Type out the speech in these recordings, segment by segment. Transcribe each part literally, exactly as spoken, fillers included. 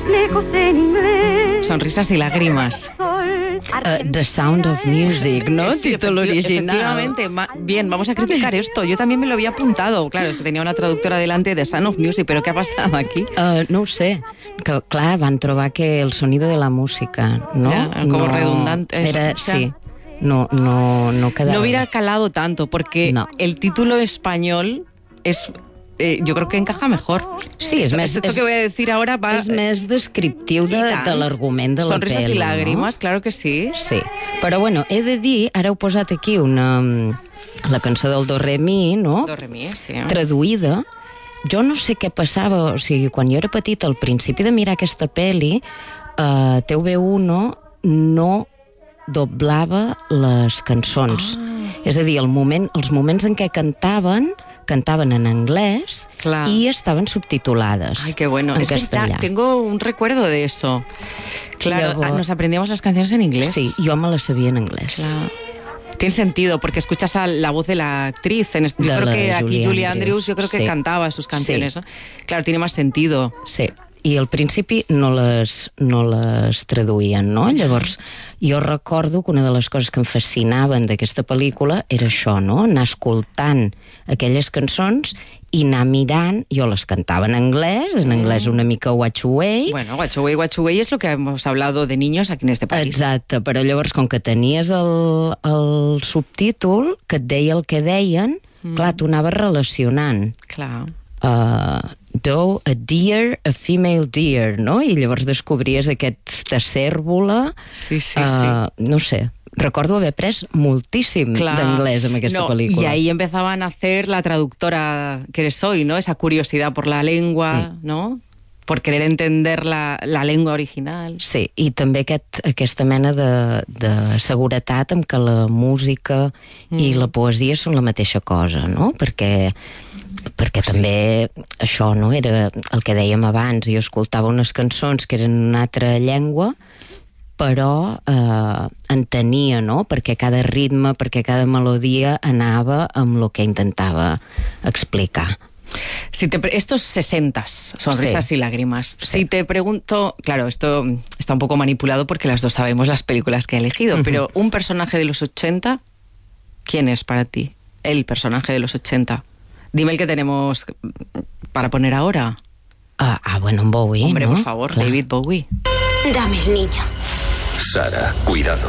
lejos en inglés. Sonrisas y lágrimas. Uh, The Sound of Music, ¿no? Sí, Título efecti- original. Efectivamente. Ma- Bien, vamos a criticar esto. Yo también me lo había apuntado. Claro, es que tenía una traductora delante de Sound of Music, pero ¿qué ha pasado aquí? Uh, no ho sé, que clar, van trobar que el sonido de la música, no? Ja, com no redundante. Era, O sea, sí, no, no, no quedaba. No hubiera calado tanto, porque No. el título español es... Eh, yo creo que encaja mejor. Sí, és esto, més- esto és- que voy a decir ahora va... És més descriptiu de, I tant. de l'argument de la Sonrisas pel·li, y lágrimas, no? claro que sí. Sí, però bueno, he de dir, ara heu posat aquí una... la cançó del Do Re Mi, no? Do, re, mi, sí. Traduïda. Jo no sé què passava, o sigui, quan jo era petita, al principi de mirar aquesta pel·li, eh, T V uno no doblava les cançons. Ah. És a dir, el moment, els moments en què cantaven, cantaven en anglès Clar. i estaven subtitulades. Ay, qué bueno. En Es verdad, castellà. tengo un recuerdo de eso. Claro, Llavors- ah, nos aprendíamos las canciones en inglés. Sí, jo me les sabia en anglès. Claro. Tiene sentido, porque escuchas a la voz de la actriz. En este- yo De creo la que aquí Julie Julie Andrews, Andrews, yo creo que sí. cantaba sus canciones, Sí. ¿no? Claro, tiene más sentido. Sí, i al principi no les, no les traduïen, no? Llavors, jo recordo que una de les coses que em fascinaven d'aquesta pel·lícula era això, no? Anar escoltant aquelles cançons i anar mirant, jo les cantava en anglès, en anglès una mica watch away, Bueno, Guachugüey, Guachugüey es lo que hemos hablado de niños aquí en este país. exacte, però llavors com que tenies el, el subtítol que et deia el que deien, mm. clar, tu anaves relacionant. Claro. Uh, doe, a deer, a female deer, no? I llavors descobries aquesta cérvola. Sí, sí, uh, No sé, recordo haver pres moltíssim Claro. d'anglès amb aquesta No, pel·lícula. Y ahí empezaban a hacer la traductora que eres hoy, ¿no? Esa curiosidad por la lengua, Mm. ¿no? Por querer entender la, la lengua original. Sí, i també aquest, aquesta mena de, de seguretat amb que la música mm. i la poesia són la mateixa cosa, no? Perquè perquè sí. també això, no? Era el que dèiem abans, jo escoltava unes cançons que eren en una altra llengua, però eh, entenia, no? Perquè cada ritme, perquè cada melodia anava amb el que intentava explicar. Si te pre- estos sesentas, sonrisas Sí. y lágrimas. Sí. Si te pregunto, claro, esto está un poco manipulado porque las dos sabemos las películas que he elegido, Ujú. pero un personaje de los ochenta, ¿quién es para ti? El personaje de los ochenta. Dime el que tenemos para poner ahora. Ah, ah bueno, en Bowie, Hombre, no? por favor, Clar. David Bowie. Dame el niño. Sara, cuidado.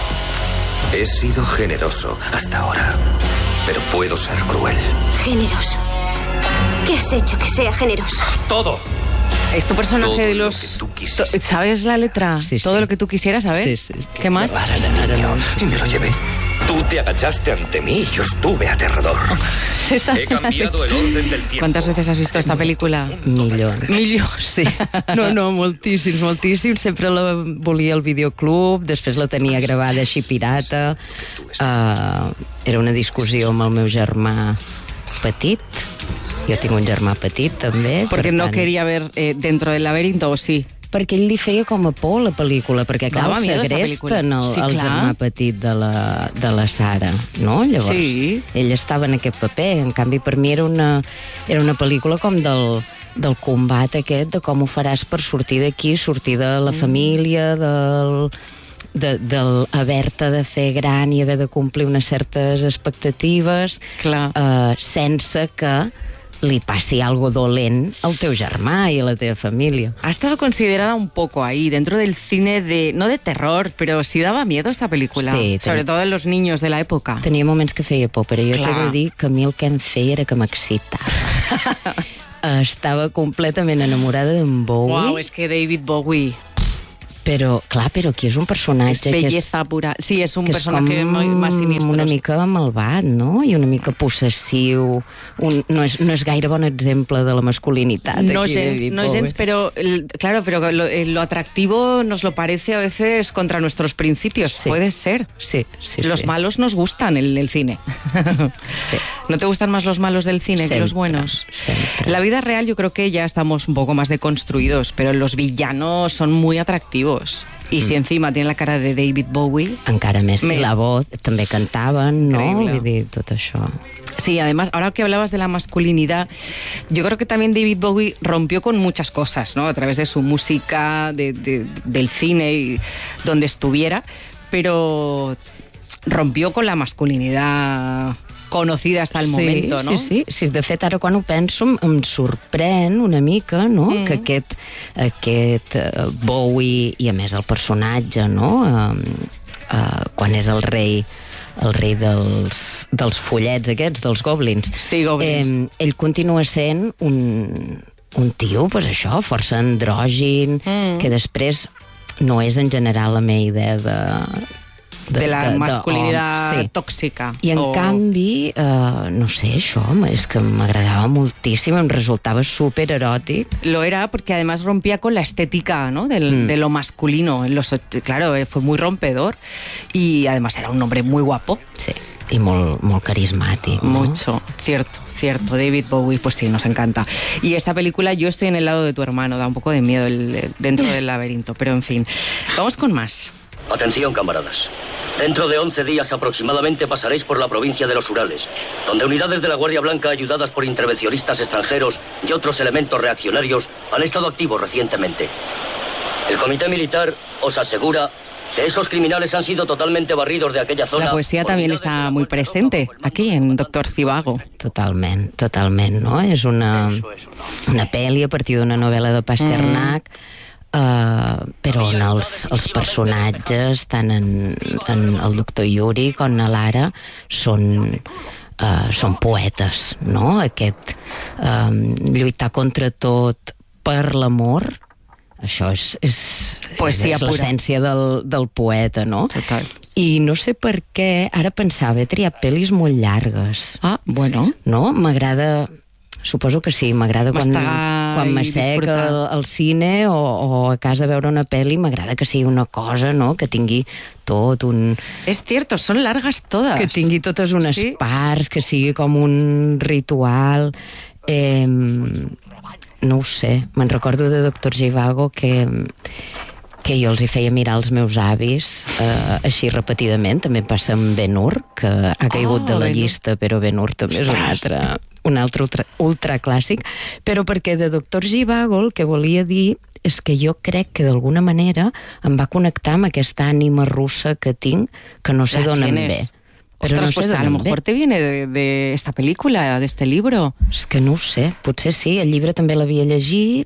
He sido generoso hasta ahora, pero puedo ser cruel. Generoso. ¿Qué has hecho que sea generoso? ¡Todo! Es tu personaje Todo de lo los... que tú quisiste. to- ¿Sabes la letra? Sí, Todo sí. lo que tú quisieras saber. Sí, sí. ¿Qué más? Para el niño y me lo llevé. Tú te agachaste ante mí y yo estuve aterrador. He cambiado el orden del tiempo. ¿Cuántas veces has visto esta película? Milions. Milions. Sí. No, no, moltíssims, moltíssims. Sempre la volia al videoclub, després la tenia gravada així pirata. Uh, era una discussió amb el meu germà petit. Jo tinc un germà petit, també. Porque per no tant- quería ver eh, Dentro del laberinto, ¿o sí? Perquè ell li feia com a por la pel·lícula, perquè clar, Dava el miedo esta segresten pel·lícula. el, Sí, el clar. germà petit de la, de la Sara, no? Llavors, Sí. ell estava en aquest paper. En canvi, per mi era una, era una pel·lícula com del, del combat aquest, de com ho faràs per sortir d'aquí, sortir de la família, del... de, del haver-te de fer gran i haver de complir unes certes expectatives, Clar. eh, sense que li passi algo dolent al teu germà i a la teva família. Ha estado considerada un poco ahí, dentro del cine de... No de terror, pero sí daba miedo esta película. Sí, sobre ten- todo en los niños de la época. Tenia moments que feia por, però jo Clar. t'he de dir que a mi el que em feia era que m'excitava. Estava completament enamorada d'en Bowie, Wow, es que David Bowie però, clar, però aquí és un es personatge que és, belleza pura. Sí, es un que és personaje com muy- más siniestro. una mica malvat, no? I una mica possessiu. Un, no, és, no és gaire bon exemple de la masculinitat. No aquí, gens, David no Bowie. gens, pero el- claro, pero lo, eh, lo atractivo nos lo parece a veces contra nuestros principios. Sí. Puede ser. Sí, sí, Los sí. malos nos gustan en el cine. Sí. ¿No te gustan más los malos del cine que los Sempre, buenos? sempre. En la vida real yo creo que ya estamos un poco más deconstruidos, pero los villanos son muy atractivos. Y si encima tiene la cara de David Bowie... Encara més. més. I la voz, també cantaven, no? Increíble. Vull dir, tot això. Sí, además, ahora que hablabas de la masculinidad, yo creo que también David Bowie rompió con muchas cosas, ¿no? A través de su música, de, de, del cine, y donde estuviera, pero rompió con la masculinidad conocida hasta el sí, momento, no? Sí, sí, sí. De fet, ara quan ho penso, em, em sorprèn una mica, no?, mm. que aquest, aquest uh, Bowie, i a més el personatge, no?, uh, uh, quan és el rei el rei dels, dels follets aquests, dels goblins. Sí, goblins. Eh, ell continua sent un, un tio, pues això, força andrògin, mm. que després no és en general la meva idea de... De, de la de, masculinidad de, sí. tòxica. I en o... canvi, eh, no sé, això és que m'agradava moltíssim, em resultava súper eròtic. Lo era porque además rompía con la estética, ¿no? Del, mm. de lo masculino. En los, claro, fue muy rompedor y además era un hombre muy guapo. Sí, y molt, molt carismático, ¿no? Mucho, cierto, cierto. David Bowie, pues sí, nos encanta. Y esta película, Yo estoy en el lado de tu hermano, da un poco de miedo el, el, dentro del laberinto, pero en fin. Vamos con más. Atención, camaradas. Dentro de once días aproximadamente pasaréis por la provincia de los Urales, donde unidades de la Guardia Blanca ayudadas por intervencionistas extranjeros y otros elementos reaccionarios han estado activos recientemente. El comité militar os asegura que esos criminales han sido totalmente barridos de aquella zona. La poesía también está muy presente aquí en Doctor Zivago. Totalment, totalment, no? És una, una pel·li a partir d'una novel·la de Pasternak, mm. Uh, però on els, els personatges, tant en, en el doctor Yuri com en Lara, són, uh, són poetes, no? Aquest um, lluitar contra tot per l'amor, això és, és, Poesia és pura. L'essència del, del poeta, no? Total. I no sé per què, ara pensava, he triat pel·lis molt llargues. Ah, bueno. No? M'agrada... Suposo que sí, m'agrada quan, quan m'assec al, al cine o, o a casa a veure una pel·li, m'agrada que sigui una cosa, no?, que tingui tot un... És cierto, són largas todas. Que tingui totes unes sí? parts, que sigui com un ritual. Eh, no ho sé, me'n recordo de Doctor Zivago que... que jo els hi feia mirar als meus avis eh, així repetidament. També passa amb Ben-Hur, que ha caigut oh, de la Ben llista, però Ben-Hur també és un altre, un altre ultra, ultra clàssic. Però perquè de Doctor Zivago el que volia dir és que jo crec que d'alguna manera em va connectar amb aquesta ànima russa que tinc, que no sé d'on em ve. Pero Ostras, no sé pues a lo mejor te viene de, de esta película, de este libro. És que no ho sé, potser sí, el llibre també l'havia llegit,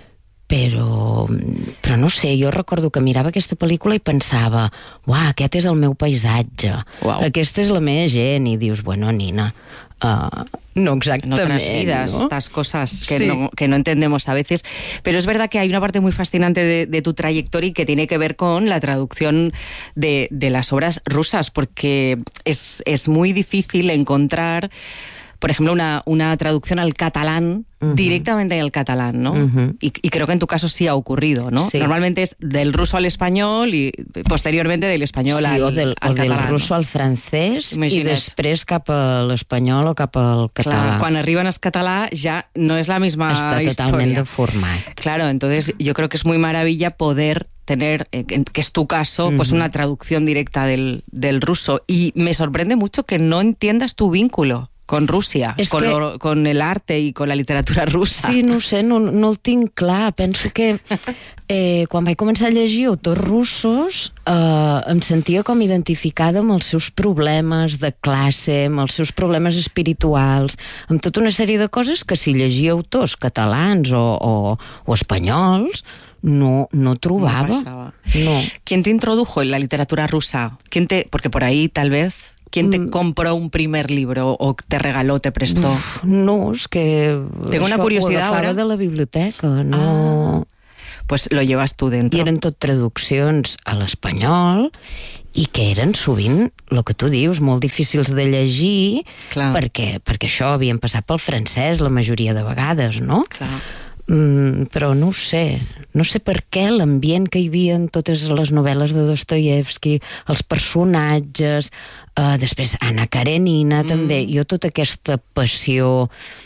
però, però no sé, jo recordo que mirava aquesta pel·lícula i pensava, uah, aquest és el meu paisatge, wow. Aquesta és la meva gent, i dius, bueno, Nina, uh, no exactament. En otras vidas, ¿no? Estas cosas que, sí. no, que no entendemos a veces. Pero es verdad que hay una parte muy fascinante de, de tu trayectoria y que tiene que ver con la traducción de, de las obras rusas, porque es, es muy difícil encontrar, por ejemplo, una, una traducción al catalán, uh-huh. directamente en el catalán, ¿no? Uh-huh. Y, y creo que en tu caso sí ha ocurrido, ¿no? Sí. Normalmente es del ruso al español y posteriormente del español sí, al, o del, al o català. Del ruso al francès. Imagina't. I després cap a l'espanyol o cap al català. Claro, quan arriben al català ya no es la misma Está historia. totalment deformat. Claro, entonces yo creo que es muy maravilla poder tener, que es tu caso, uh-huh. pues una traducción directa del, del ruso. Y me sorprende mucho que no entiendas tu vínculo con Rússia, con, que... lo, con el arte i con la literatura russa. Sí, no sé, no, no el tinc clar. Penso que eh, quan vaig començar a llegir autors russos eh, em sentia com identificada amb els seus problemes de classe, amb els seus problemes espirituals, amb tota una sèrie de coses que si llegia autors catalans o, o, o espanyols no, no trobava. No, no. ¿Quién te introdujo en la literatura rusa? ¿Quién te, porque por ahí tal vez... ¿Quién te compró un primer libro o te regaló, te prestó? No, és que... Tengo una curiosidad ahora. de la biblioteca, no... Ah, pues lo llevas tú dentro. I eren tot traduccions a l'espanyol i que eren sovint, el que tu dius, molt difícils de llegir, Clar. perquè, perquè això havien passat pel francès la majoria de vegades, no? Clar. Mm, però no ho sé, no sé per què l'ambient que hi havia en totes les novel·les de Dostoievski, els personatges, uh, després Anna Karenina, mm. també, jo tota aquesta passió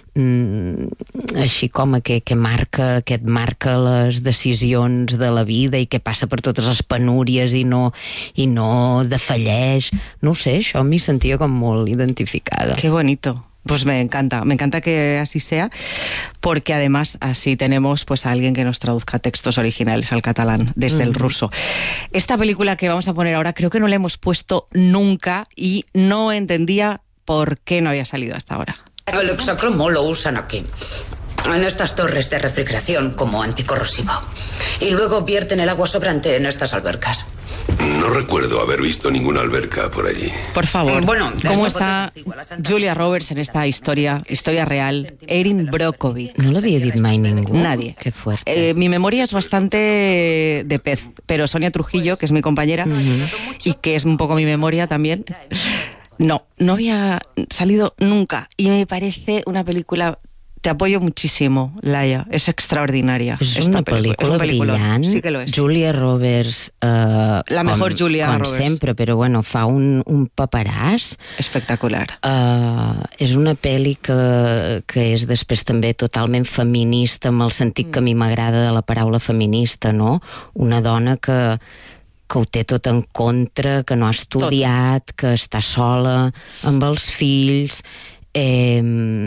mm, així com que, que marca, que et marca les decisions de la vida i que passa per totes les penúries i no, i no defalleix, no ho sé, això m'hi sentia com molt identificada. Qué bonito. Pues me encanta, me encanta que así sea, porque además así tenemos pues a alguien que nos traduzca textos originales al catalán desde mm. el ruso. Esta película que vamos a poner ahora creo que no la hemos puesto nunca y no entendía por qué no había salido hasta ahora. El hexacromo lo usan aquí, en estas torres de refrigeración como anticorrosivo. Y luego vierten el agua sobrante en estas albercas. No recuerdo haber visto ninguna alberca por allí. Por favor, bueno, ¿cómo está Julia Roberts en esta historia, historia real? Erin Brockovich. No l'havia dit mai ningú. Nadie. Qué fuerte. Eh, mi memoria es bastante de pez, pero Sonia Trujillo, que es mi compañera, uh-huh. y que es un poco mi memoria también, no, no había salido nunca. Y me parece una película... Te apoyo muchísimo, Laia. Es extraordinaria. És una pel·lícula, és una pel·lícula brillant. Sí que lo es. Julia Roberts... Eh, la mejor com, Julia com Roberts. sempre, però bueno, fa un, un paperàs. Espectacular. Uh, és una pel·li que, que és després també totalment feminista, amb el sentit que a mi m'agrada de la paraula feminista, no? Una dona que que ho té tot en contra, que no ha estudiat, tot. Que està sola amb els fills... Eh,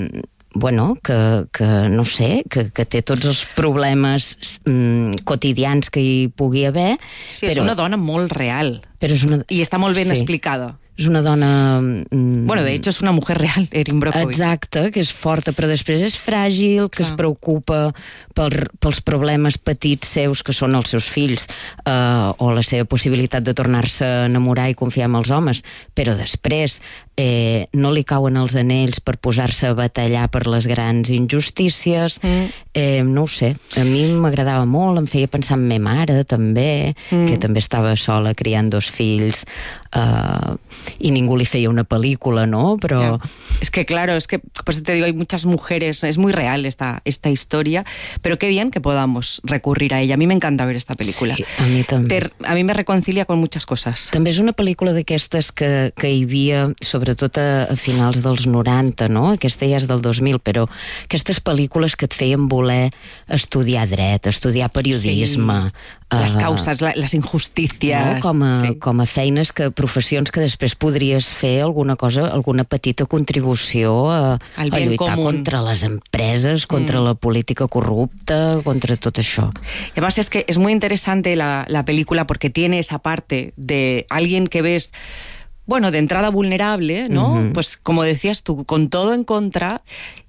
bueno, que, que no sé, que, que té tots els problemes mm, quotidians que hi pugui haver. Sí, però, és una dona molt real. Però és una... I està molt ben sí. explicada. És una dona... Mm, bueno, de hecho, és una mujer real, Erin Brockovich. Exacte, que és forta, però després és fràgil, que Clar. Es preocupa per, pels problemes petits seus, que són els seus fills, eh, o la seva possibilitat de tornar-se a enamorar i confiar en els homes, però després eh, no li cauen els anells per posar-se a batallar per les grans injustícies. Mm. Eh, no ho sé, a mi m'agradava molt, em feia pensar en ma mare, també, mm. que també estava sola criant dos fills, Uh, y ningún le feia una película, ¿no? Pero yeah. Es que claro, es que pues te digo, hay muchas mujeres, es muy real esta, esta historia, pero qué bien que podamos recurrir a ella. A mí me encanta ver esta película. Sí, a mi també. Te, a mi me reconcilia con muchas cosas. També és una pel·lícula d'aquestes que, que hi havia, sobretot a, a finals dels noranta, no? Aquesta ja és del dos mil, però aquestes pel·lícules que et feien voler estudiar dret, estudiar periodisme... Sí. Les causes, uh, les injustícies... No? Com, a, sí. com a feines, que professions que després podries fer alguna cosa, alguna petita contribució a, a lluitar común. Contra les empreses, contra mm. la política corrupta, contra tot això. Y además es que es muy interesante la, la película porque tiene esa parte de alguien que ves... Bueno, de entrada vulnerable, ¿no? Uh-huh. Pues como decías tú, con todo en contra,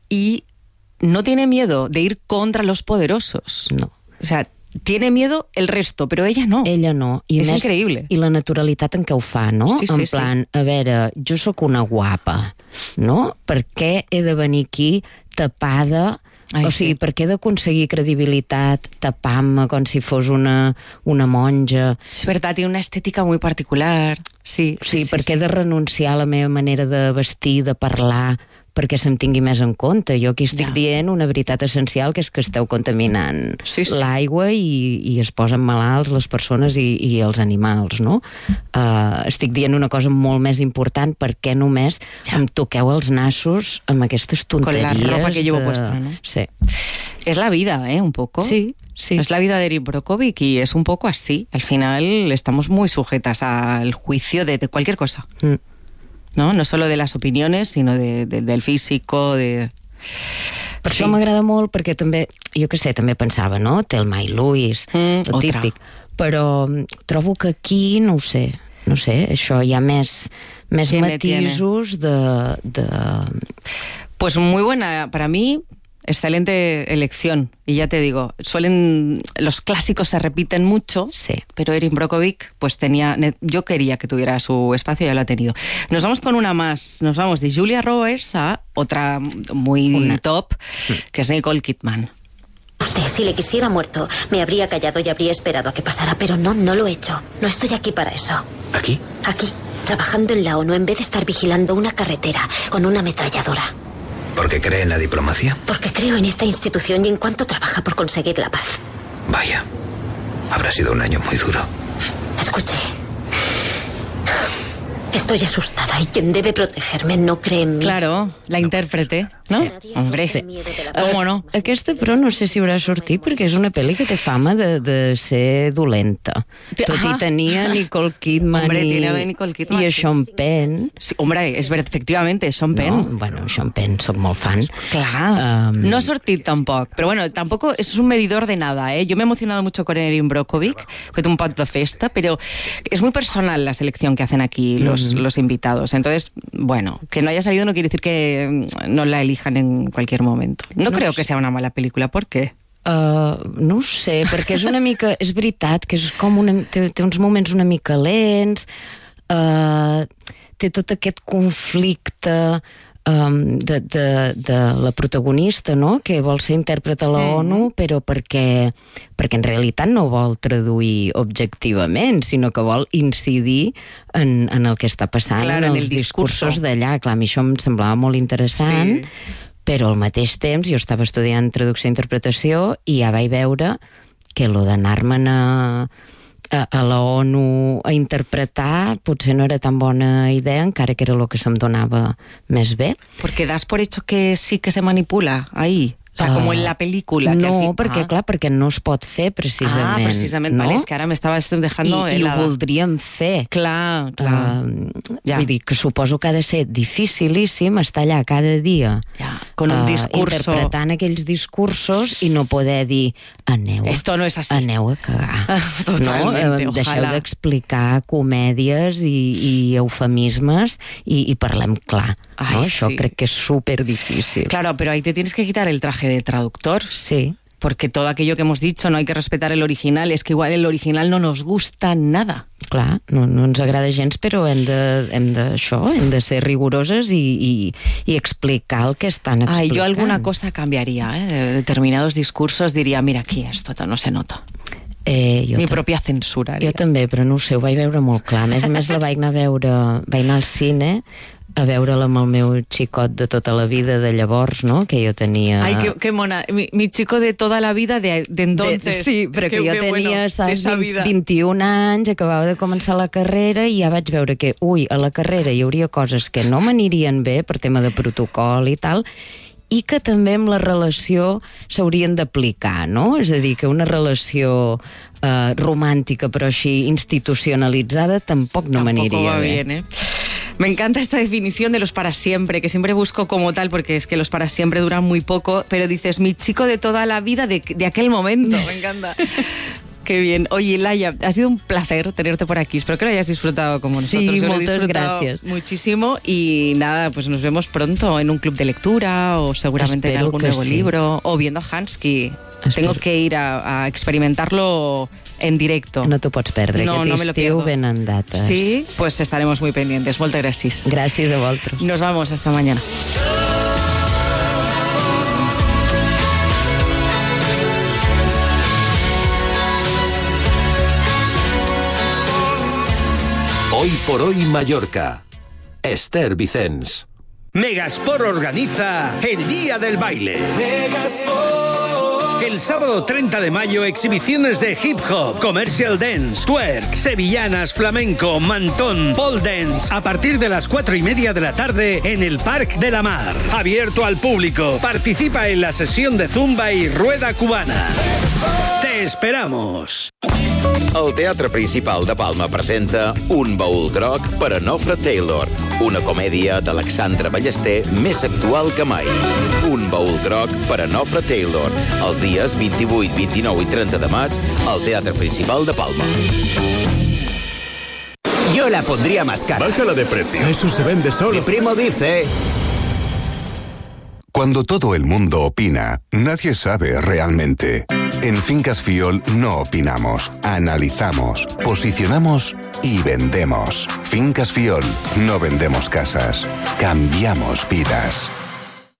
y no tiene miedo de ir contra los poderosos. No. O sea, tiene miedo el resto, però ella no. Ella no. I és més, increïble. I la naturalitat en què ho fa, no? Sí, sí, en plan, sí. a veure, jo sóc una guapa, no? Per què he de venir aquí tapada? Ai, o sigui, sí. per què he d'aconseguir credibilitat tapant-me com si fos una, una monja? És veritat, té una estètica muy particular. Sí, sí, sí, sí per què sí. he de renunciar a la meva manera de vestir, de parlar, perquè se'm tingui més en compte. Jo aquí estic ja. dient una veritat essencial, que és que esteu contaminant sí, sí. l'aigua i, i es posen malalts les persones i, i els animals, no? Uh, estic dient una cosa molt més important, perquè només ja. em toqueu els nassos amb aquestes tonteries. Con la ropa que llevo de... puesta, ¿no? Sí. Es la vida, ¿eh? Un poco. Sí, sí. Es la vida de Erin Brockovich y es un poco así. Al final estamos muy sujetas al juicio de, de cualquier cosa. Mm. No, no solo de las opiniones, sino de, de, del físico, de... Per sí. això m'agrada molt, perquè també, jo què sé, també pensava, no? Thelma i Louise, mm, el típic. Però trobo que aquí, no ho sé, no sé, això hi ha més, més tiene, matisos tiene. de, de... Pues muy buena, para mí... Excelente elección. Y ya te digo, suelen los clásicos se repiten mucho, sí. pero Erin Brockovich pues tenía, yo quería que tuviera su espacio, ya lo ha tenido. Nos vamos con una más, nos vamos de Julia Roberts a otra muy una. top, que es Nicole Kidman. Usted, si le quisiera muerto, me habría callado y habría esperado a que pasara, pero no, no lo he hecho. No estoy aquí para eso. ¿Aquí? Aquí, trabajando en la ONU en vez de estar vigilando una carretera con una ametralladora. ¿Porque cree en la diplomacia? Porque creo en esta institución y en cuánto trabaja por conseguir la paz. Vaya, habrá sido un año muy duro. Escuche. Estoy asustada y quien debe protegerme no cree en mí. Claro, la intèrprete, no? Hombre, sí. Com no? Aquesta, però, no sé si haurà sortit, perquè és una pel·li que té fama de, de ser dolenta. Tot ah. i tenia Nicole Kidman, hombre, i, Nicole Kidman, i a sí, Sean sí. Penn. Sí, hombre, és ver, efectivamente, Sean Penn. No, bueno, Sean Penn, soc molt fan. Clar, um... no ha sortit tampoc. Però bueno, tampoco es un medidor de nada, ¿eh? Yo me he emocionado mucho con Erin Brockovich, fue un pot de festa, pero es muy personal la selección que hacen aquí los, mm. los invitados. Entonces, bueno, que no haya salido no quiere decir que no la elijan en cualquier momento. No, no creo que sea una mala película. ¿Por qué? Uh, no ho sé, perquè és una mica... És veritat que és com una, té, té uns moments una mica lents, uh, té tot aquest conflicte um, de, de, de la protagonista, no?, que vol ser intèrprete a la mm. ONU, però perquè, perquè en realitat no vol traduir objectivament, sinó que vol incidir en, en el que està passant, clar, en en els el discursos d'allà. Clar, a mi això em semblava molt interessant, sí. Però al mateix temps jo estava estudiant traducció i interpretació i ja vaig veure que lo d'anar-me'n a, a, a la ONU a interpretar potser no era tan bona idea, encara que era el que se'm donava més bé. Porque das por hecho que sí que se manipula ahí. O sea, como en la película. No, que al fin... perquè, ah. clar, perquè no es pot fer, precisament. Ah, precisament, no? Vale, és que ara m'estaves dejando I, helada. I ho voldríem fer. Clar, clar. Uh, ja. Vull dir que suposo que ha de ser dificilíssim estar allà cada dia ja. Con un uh, discurso. Interpretant aquells discursos i no poder dir aneu, Esto no es así. Aneu a cagar. Ah, totalmente, no? Deixeu d'explicar comèdies i, i eufemismes i, i parlem clar. Ay, no? Això sí. crec que és súper difícil. Claro, pero ahí te tienes que quitar el traje de traductor. Sí. Porque todo aquello que hemos dicho, no hay que respetar el original, es que igual el original no nos gusta nada. Clar, no, no ens agrada gens, però hem de, hem de, això, hem de ser rigoroses i, i, i explicar el que estan explicant. Ay, yo alguna cosa cambiaría, ¿eh? De determinados discursos diría, mira, aquí esto no se nota. Eh, Mi pròpia censura. Jo també, però no ho sé, ho vaig veure molt clar. A més a més, la vaig anar a veure, vaig anar al cine a veure-la amb el meu xicot de tota la vida de llavors, no?, que jo tenia... Ai, que, que mona, mi, mi chico de toda la vida de, de entonces. De, sí, però que, que jo que tenia, bueno, saps, vint, vint-i-un anys, acabava de començar la carrera i ja vaig veure que, ui, a la carrera hi hauria coses que no m'anirien bé per tema de protocol i tal, i que també amb la relació s'haurien d'aplicar, no? És a dir, que una relació eh, romàntica però així institucionalitzada tampoc no m'aniria bé. Bien, ¿eh? Me encanta esta definición de los para siempre, que siempre busco como tal, porque es que los para siempre duran muy poco, pero dices, mi chico de toda la vida, de, de aquel momento. Me encanta. Qué bien. Oye, Laia, ha sido un placer tenerte por aquí. Espero que lo hayas disfrutado como nosotros. Sí, Yo muchas gracias. Muchísimo. Y nada, pues nos vemos pronto en un club de lectura o seguramente Espero en algún nuevo sí. libro o viendo Hansky. Espero. Tengo que ir a, a experimentarlo en directo. No t'ho pots perdre, no, aquest no me lo estiu pierdo. venen dates. Sí, pues estaremos muy pendientes. Moltes gràcies. Gràcies a vosaltres. Nos vamos, hasta mañana. Hoy por hoy Mallorca. Esther Vicens. Megasport organiza el Día del Baile. Megasport. El sábado treinta de mayo, exhibiciones de hip hop, commercial dance, twerk, sevillanas, flamenco, mantón, pole dance, a partir de las cuatro y media de la tarde en el Parc de la Mar. Abierto al público. Participa en la sesión de zumba y rueda cubana. Te esperamos. El Teatre Principal de Palma presenta Un baúl groc per a Nofre Taylor, una comèdia d'Alexandre Ballester més actual que mai. Un baúl groc per a Nofre Taylor, els dies vint-i-vuit, vint-i-nou i trenta de maig al Teatre Principal de Palma. Yo la pondría más cara. Bájala de precio. Eso se vende solo. Mi primo dice... Cuando todo el mundo opina, nadie sabe realmente. En Fincas Fiol no opinamos, analizamos, posicionamos y vendemos. Fincas Fiol, no vendemos casas, cambiamos vidas.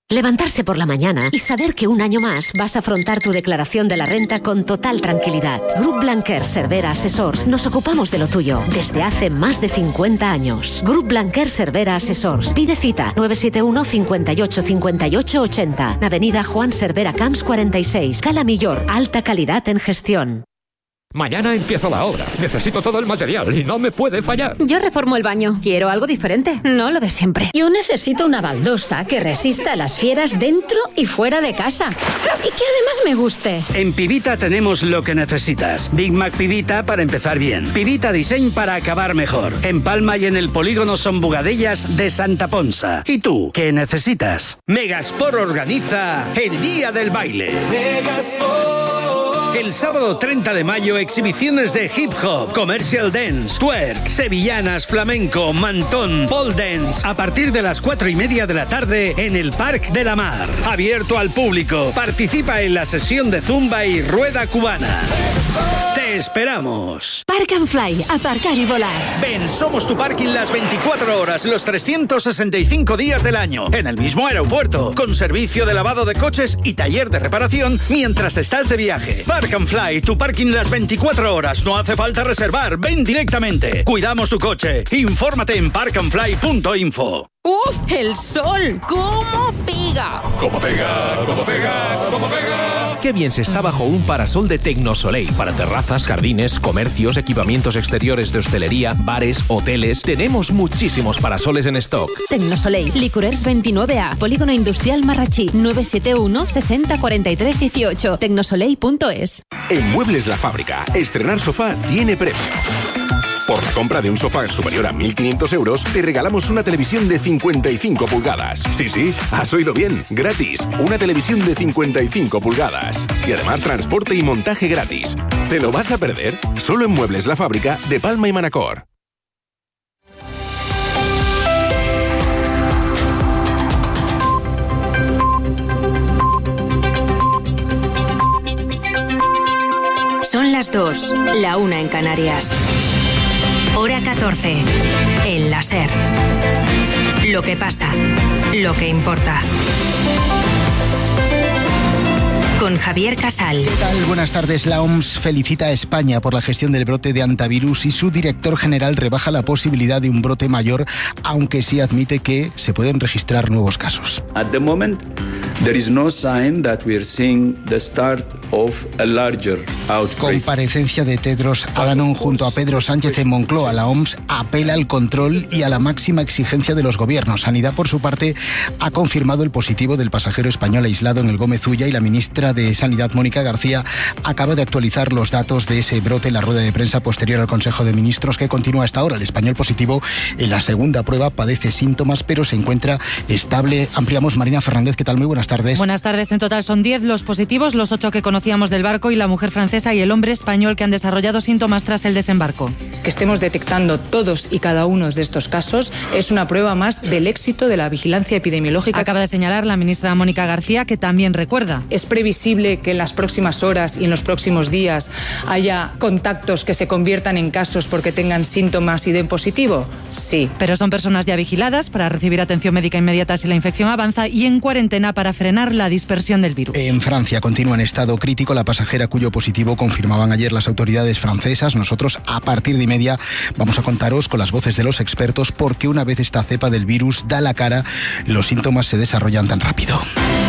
Levantarse por la mañana y saber que un año más vas a afrontar tu declaración de la renta con total tranquilidad. Grup Blanquer Cervera Assessors nos ocupamos de lo tuyo desde hace más de cincuenta años. Grup Blanquer Cervera Assessors. Pide cita nueve siete uno, cinco ocho, cinco ocho, ocho cero. Avenida Juan Cervera Camps cuarenta y seis. Cala Millor. Alta calidad en gestión. Mañana empiezo la obra. Necesito todo el material y no me puede fallar. Yo reformo el baño. Quiero algo diferente, no lo de siempre. Yo necesito una baldosa que resista a las fieras dentro y fuera de casa. Y que además me guste. En Pivita tenemos lo que necesitas. Big Mac Pivita para empezar bien. Pivita Design para acabar mejor. En Palma y en el polígono Son Bugadellas de Santa Ponsa. ¿Y tú qué necesitas? Megasport organiza el Día del Baile. Megasport. El sábado treinta de mayo, exhibiciones de hip hop, commercial dance, twerk, sevillanas, flamenco, mantón, pole dance, a partir de las cuatro y media de la tarde en el Parc de la Mar. Abierto al público. Participa en la sesión de zumba y rueda cubana. ¡Te esperamos! Park and Fly, aparcar y volar. Ven, somos tu parking las veinticuatro horas, los trescientos sesenta y cinco días del año, en el mismo aeropuerto, con servicio de lavado de coches y taller de reparación mientras estás de viaje. Park and Fly, tu parking las veinticuatro horas, no hace falta reservar, ven directamente. Cuidamos tu coche. Infórmate en park and fly punto info. ¡Uf! ¡El sol! ¿Cómo pega? ¿Cómo pega? ¿Cómo pega? ¿Cómo pega? Qué bien se está bajo un parasol de Tecnosoleil para terrazas, jardines, comercios, equipamientos exteriores de hostelería, bares, hoteles. Tenemos muchísimos parasoles en stock. Tecnosoleil, Licourers veintinueve A, Polígono Industrial Marrachí, nueve siete uno, sesenta, cuarenta y tres, dieciocho, tecnosoleil punto es. En Muebles La Fábrica, estrenar sofá tiene premio. Por la compra de un sofá superior a mil quinientos euros, te regalamos una televisión de cincuenta y cinco pulgadas. Sí, sí, has oído bien, gratis. Una televisión de cincuenta y cinco pulgadas. Y además transporte y montaje gratis. ¿Te lo vas a perder? Solo en Muebles La Fábrica de Palma y Manacor. Son las dos, la una en Canarias. Hora catorce, en la SER. Lo que pasa, lo que importa. Con Javier Casal. ¿Qué tal? Buenas tardes. La O M S felicita a España por la gestión del brote de antivirus y su director general rebaja la posibilidad de un brote mayor, aunque sí admite que se pueden registrar nuevos casos. At the moment, there is no sign that we are seeing the start of a larger outbreak. Comparecencia de Tedros Adhanom junto a Pedro Sánchez en Moncloa. La O M S apela al control y a la máxima exigencia de los gobiernos. Sanidad, por su parte, ha confirmado el positivo del pasajero español aislado en el Gómez Ulla y la ministra de Sanidad, Mónica García, acaba de actualizar los datos de ese brote en la rueda de prensa posterior al Consejo de Ministros que continúa hasta ahora. El español positivo en la segunda prueba padece síntomas, pero se encuentra estable. Ampliamos. Marina Fernández, ¿qué tal? Muy buenas tardes. Buenas tardes. En total son diez los positivos, los ocho que conocíamos del barco y la mujer francesa y el hombre español que han desarrollado síntomas tras el desembarco. Que estemos detectando todos y cada uno de estos casos es una prueba más del éxito de la vigilancia epidemiológica. Acaba de señalar la ministra Mónica García, que también recuerda. Es previsible que en las próximas horas y en los próximos días haya contactos que se conviertan en casos porque tengan síntomas y den positivo. Sí. Pero son personas ya vigiladas para recibir atención médica inmediata si la infección avanza y en cuarentena para frenar la dispersión del virus. En Francia continúa en estado crítico la pasajera cuyo positivo confirmaban ayer las autoridades francesas. Nosotros a partir de y media vamos a contaros con las voces de los expertos porque una vez esta cepa del virus da la cara, los síntomas se desarrollan tan rápido.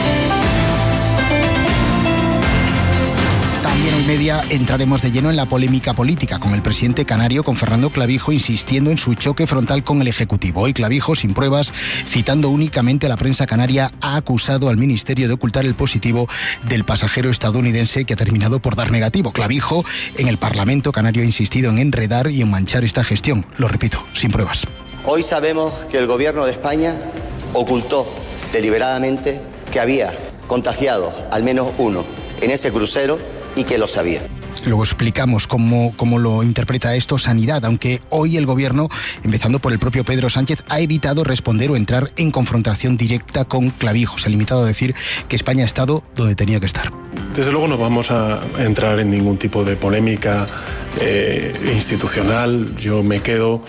En media entraremos de lleno en la polémica política con el presidente canario, con Fernando Clavijo, insistiendo en su choque frontal con el Ejecutivo. Hoy Clavijo, sin pruebas, citando únicamente a la prensa canaria, ha acusado al Ministerio de ocultar el positivo del pasajero estadounidense que ha terminado por dar negativo. Clavijo, en el Parlamento canario, ha insistido en enredar y en manchar esta gestión. Lo repito, sin pruebas. Hoy sabemos que el Gobierno de España ocultó deliberadamente que había contagiado al menos uno en ese crucero y que lo sabía. Luego explicamos cómo, cómo lo interpreta esto Sanidad, aunque hoy el Gobierno, empezando por el propio Pedro Sánchez, ha evitado responder o entrar en confrontación directa con Clavijo. Se ha limitado a decir que España ha estado donde tenía que estar. Desde luego no vamos a entrar en ningún tipo de polémica eh, institucional. Yo me quedo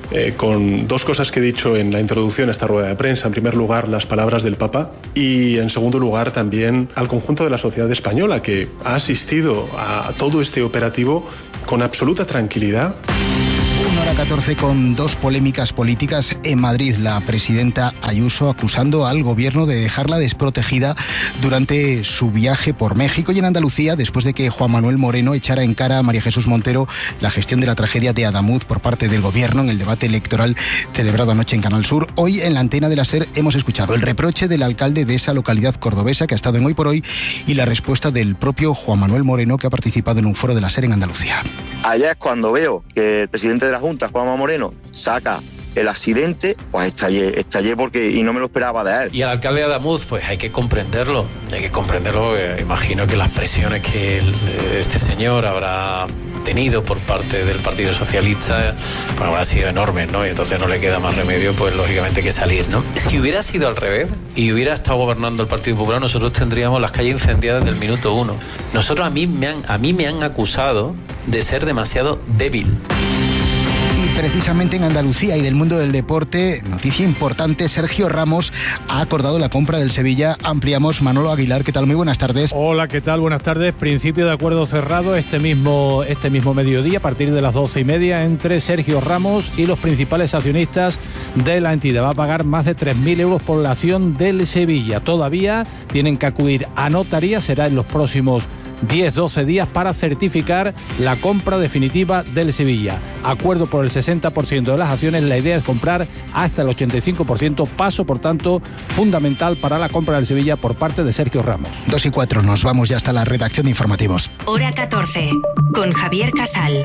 eh, con dos cosas que he dicho en la introducción a esta rueda de prensa. En primer lugar, las palabras del Papa y, en segundo lugar, también al conjunto de la sociedad española que ha asistido a todo este operativo con absoluta tranquilidad. una hora catorce con dos polémicas políticas en Madrid. La presidenta Ayuso acusando al gobierno de dejarla desprotegida durante su viaje por México, y en Andalucía, después de que Juan Manuel Moreno echara en cara a María Jesús Montero la gestión de la tragedia de Adamuz por parte del gobierno en el debate electoral celebrado anoche en Canal Sur. Hoy en la antena de la SER hemos escuchado el reproche del alcalde de esa localidad cordobesa que ha estado en Hoy por Hoy y la respuesta del propio Juan Manuel Moreno, que ha participado en un foro de la SER en Andalucía. Allá es cuando veo que el presidente de la Junta, Juanma Moreno, saca el accidente, pues estallé, estallé porque y no me lo esperaba de él. Y al alcalde de Adamuz, pues hay que comprenderlo, hay que comprenderlo. Eh, imagino que las presiones que el, este señor habrá tenido por parte del Partido Socialista, pues habrán sido enormes, ¿no? Y entonces no le queda más remedio, pues lógicamente que salir, ¿no? Si hubiera sido al revés y hubiera estado gobernando el Partido Popular, nosotros tendríamos las calles incendiadas del minuto uno. Nosotros a mí me han, a mí me han acusado de ser demasiado débil. Precisamente en Andalucía y del mundo del deporte, noticia importante: Sergio Ramos ha acordado la compra del Sevilla. Ampliamos. Manolo Aguilar, ¿qué tal? Muy buenas tardes. Hola, ¿qué tal? Buenas tardes. Principio de acuerdo cerrado este mismo, este mismo mediodía, a partir de las doce y media, entre Sergio Ramos y los principales accionistas de la entidad. Va a pagar más de tres mil euros por la acción del Sevilla. Todavía tienen que acudir a notaría, será en los próximos diez a doce días para certificar la compra definitiva del Sevilla. Acuerdo por el sesenta por ciento de las acciones. La idea es comprar hasta el ochenta y cinco por ciento. Paso, por tanto, fundamental para la compra del Sevilla por parte de Sergio Ramos. Dos y cuatro, nos vamos ya hasta la redacción de informativos. Hora catorce, con Javier Casal.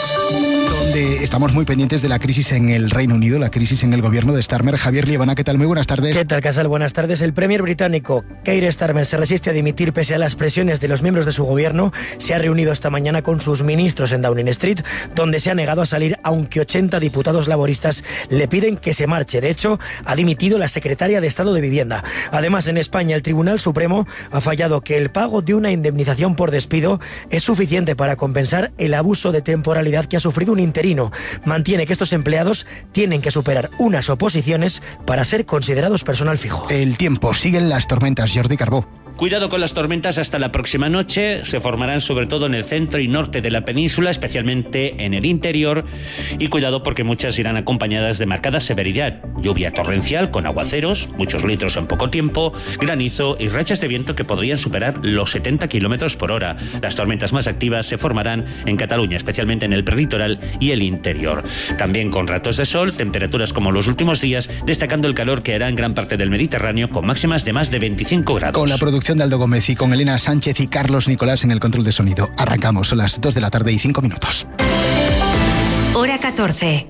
Donde estamos muy pendientes de la crisis en el Reino Unido, la crisis en el gobierno de Starmer. Javier Liebana, ¿qué tal? Muy buenas tardes. ¿Qué tal, Casal? Buenas tardes. El premier británico Keir Starmer se resiste a dimitir pese a las presiones de los miembros de su gobierno. Se ha reunido esta mañana con sus ministros en Downing Street, donde se ha negado a salir, aunque ochenta diputados laboristas le piden que se marche. De hecho, ha dimitido la secretaria de Estado de Vivienda. Además, en España, el Tribunal Supremo ha fallado que el pago de una indemnización por despido es suficiente para compensar el abuso de temporalidad que ha sufrido un interino. Mantiene que estos empleados tienen que superar unas oposiciones para ser considerados personal fijo. El tiempo, siguen las tormentas. Jordi Carbó. Cuidado con las tormentas hasta la próxima noche. Se formarán sobre todo en el centro y norte de la península, especialmente en el interior. Y cuidado porque muchas irán acompañadas de marcada severidad. Lluvia torrencial con aguaceros, muchos litros en poco tiempo, granizo y rachas de viento que podrían superar los setenta kilómetros por hora. Las tormentas más activas se formarán en Cataluña, especialmente en el prelitoral y el interior. También con ratos de sol, temperaturas como los últimos días, destacando el calor que hará en gran parte del Mediterráneo con máximas de más de veinticinco grados. Con la producción de Aldo Gómez y con Elena Sánchez y Carlos Nicolás en el control de sonido. Arrancamos, son las dos de la tarde y cinco minutos. Hora catorce.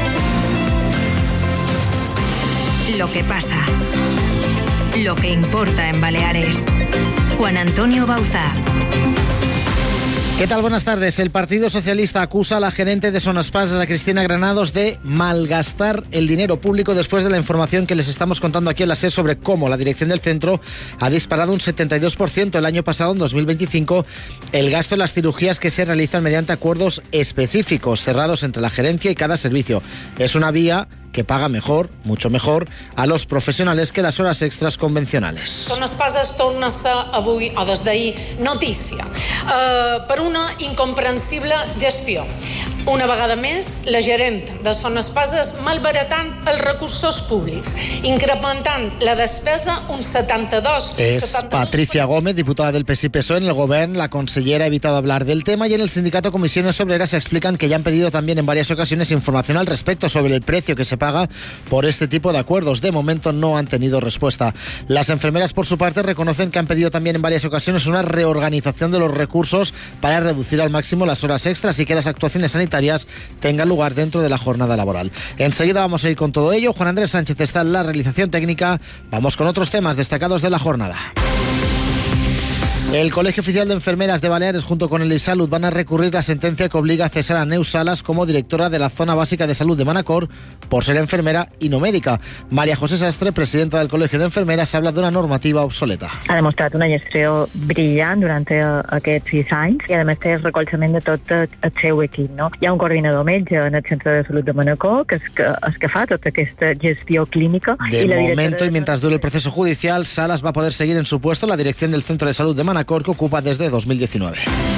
Lo que pasa. Lo que importa en Baleares. Juan Antonio Bauzá. ¿Qué tal? Buenas tardes. El Partido Socialista acusa a la gerente de Sonaspasas, a Cristina Granados, de malgastar el dinero público después de la información que les estamos contando aquí en la SER sobre cómo la dirección del centro ha disparado un setenta y dos por ciento el año pasado, en dos mil veinticinco, el gasto en las cirugías que se realizan mediante acuerdos específicos cerrados entre la gerencia y cada servicio. Es una vía que paga mejor, mucho mejor, a los professionals que les hores extras convencionales. Sonaspasas torna a ser avui, o des d'ahir, notícia uh, per una incomprensible gestió. Una vegada més, la gerent de Sonaspasas malbaratant els recursos públics, incrementant la despesa un setenta-dos por ciento. Es Patricia Gómez, diputada del P S I P S O E en el Gobierno. La consellera ha evitado hablar del tema, y en el sindicato Comisiones Obreras explican que ya han pedido también en varias ocasiones información al respecto sobre el precio que se paga por este tipo de acuerdos. De momento no han tenido respuesta. Las enfermeras, por su parte, reconocen que han pedido también en varias ocasiones una reorganización de los recursos para reducir al máximo las horas extras y que las actuaciones sanitarias tengan lugar dentro de la jornada laboral. Enseguida vamos a ir con todo ello. Juan Andrés Sánchez está en la realización técnica. Vamos con otros temas destacados de la jornada. El Colegio Oficial de Enfermeras de Baleares junto con el IPSalud van a recurrir la sentencia que obliga a cesar a Neus Salas como directora de la Zona Básica de Salud de Manacor por ser enfermera y no médica. María José Sastre, presidenta del Colegio de Enfermeras, habla de una normativa obsoleta. Ha demostrat una gestió brillant durant aquests sis anys i a més té el recolzament de tot el seu equip. No? Hi ha un coordinador metge en el Centre de Salut de Manacor que és que, és que fa tota aquesta gestió clínica. De y la momento de... y mientras dure el proceso judicial, Salas va a poder seguir en su puesto en la dirección del Centro de Salud de Manacor que ocupa desde dos mil diecinueve.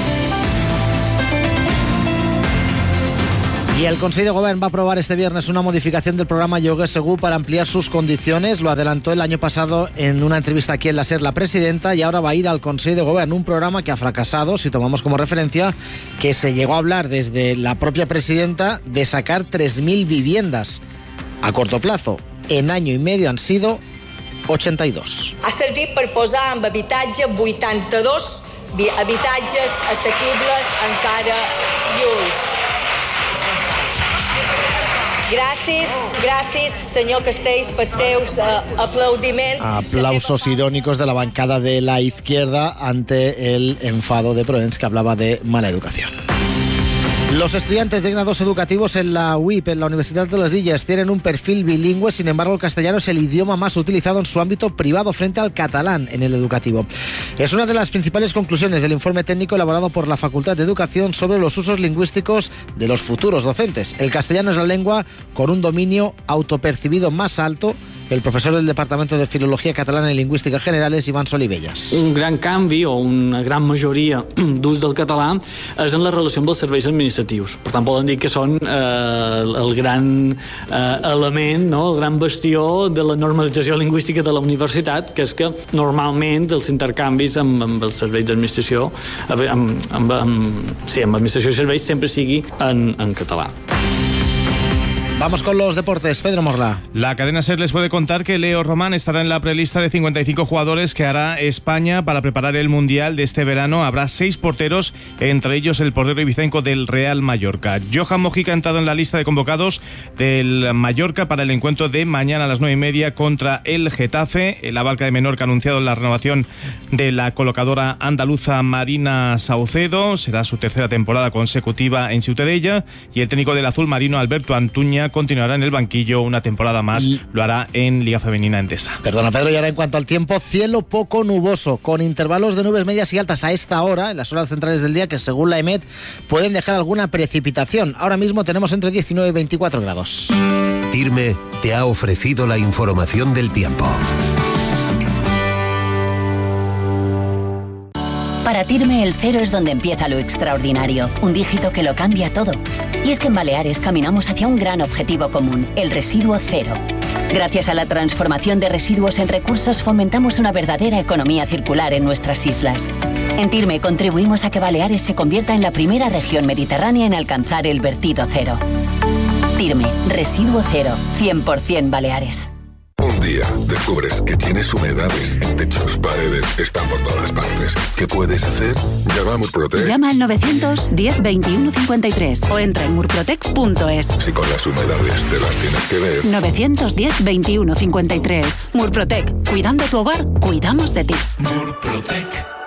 Y el Consejo de Gobierno va a aprobar este viernes una modificación del programa Lloguer Segur para ampliar sus condiciones. Lo adelantó el año pasado en una entrevista aquí en la SER la presidenta y ahora va a ir al Consejo de Gobierno, un programa que ha fracasado, si tomamos como referencia, que se llegó a hablar desde la propia presidenta de sacar tres mil viviendas a corto plazo. En año y medio han sido ochenta y dos. Ha servit per posar en habitatge vuitanta-dos habitatges assequibles encara lluís. Gràcies, gràcies, senyor Castells, pels seus uh, aplaudiments. Aplausos irónicos de la bancada de la izquierda ante el enfado de Proens, que hablaba de mala educación. Los estudiantes de grados educativos en la U I P, en la Universidad de las Illes, tienen un perfil bilingüe. Sin embargo, el castellano es el idioma más utilizado en su ámbito privado frente al catalán en el educativo. Es una de las principales conclusiones del informe técnico elaborado por la Facultad de Educación sobre los usos lingüísticos de los futuros docentes. El castellano es la lengua con un dominio autopercibido más alto. El profesor del Departamento de Filología Catalana y Lingüística Generales, Ivan Solivelles. Un gran canvi o una gran majoria d'ús del català és en la relació amb els serveis administratius. Per tant, poden dir que són eh, el gran eh, element, no? El gran bastió de la normalització lingüística de la universitat, que és que normalment els intercanvis amb, amb els serveis d'administració, amb, amb, amb, sí, amb administració i serveis sempre sigui en, en català. Vamos con los deportes. Pedro Morla. La cadena SER les puede contar que Leo Román estará en la prelista de cincuenta y cinco jugadores que hará España para preparar el Mundial de este verano. Habrá seis porteros, entre ellos el portero ibicenco del Real Mallorca. Johan Mojica ha entrado en la lista de convocados del Mallorca para el encuentro de mañana a las nueve y media contra el Getafe. La Barca de Menorca ha anunciado la renovación de la colocadora andaluza Marina Saucedo. Será su tercera temporada consecutiva en Ciutadella. Y el técnico del azul marino, Alberto Antuña, continuará en el banquillo una temporada más. Y... lo hará en Liga Femenina Endesa. Perdona, Pedro, y ahora en cuanto al tiempo, cielo poco nuboso, con intervalos de nubes medias y altas a esta hora, en las horas centrales del día, que según la EMET pueden dejar alguna precipitación. Ahora mismo tenemos entre diecinueve y veinticuatro grados. Tirme te ha ofrecido la información del tiempo. Para Tirme el cero es donde empieza lo extraordinario, un dígito que lo cambia todo. Y es que en Baleares caminamos hacia un gran objetivo común, el residuo cero. Gracias a la transformación de residuos en recursos fomentamos una verdadera economía circular en nuestras islas. En Tirme contribuimos a que Baleares se convierta en la primera región mediterránea en alcanzar el vertido cero. Tirme, residuo cero, cien por ciento Baleares. Un día descubres que tienes humedades en techos, paredes, están por todas partes. ¿Qué puedes hacer? Llama a Murprotec. Llama al novecientos diez veintiuno cincuenta y tres o entra en murprotec punto es. Si con las humedades te las tienes que ver. novecientos diez veintiuno cincuenta y tres. Murprotec. Cuidando tu hogar, cuidamos de ti. Murprotec.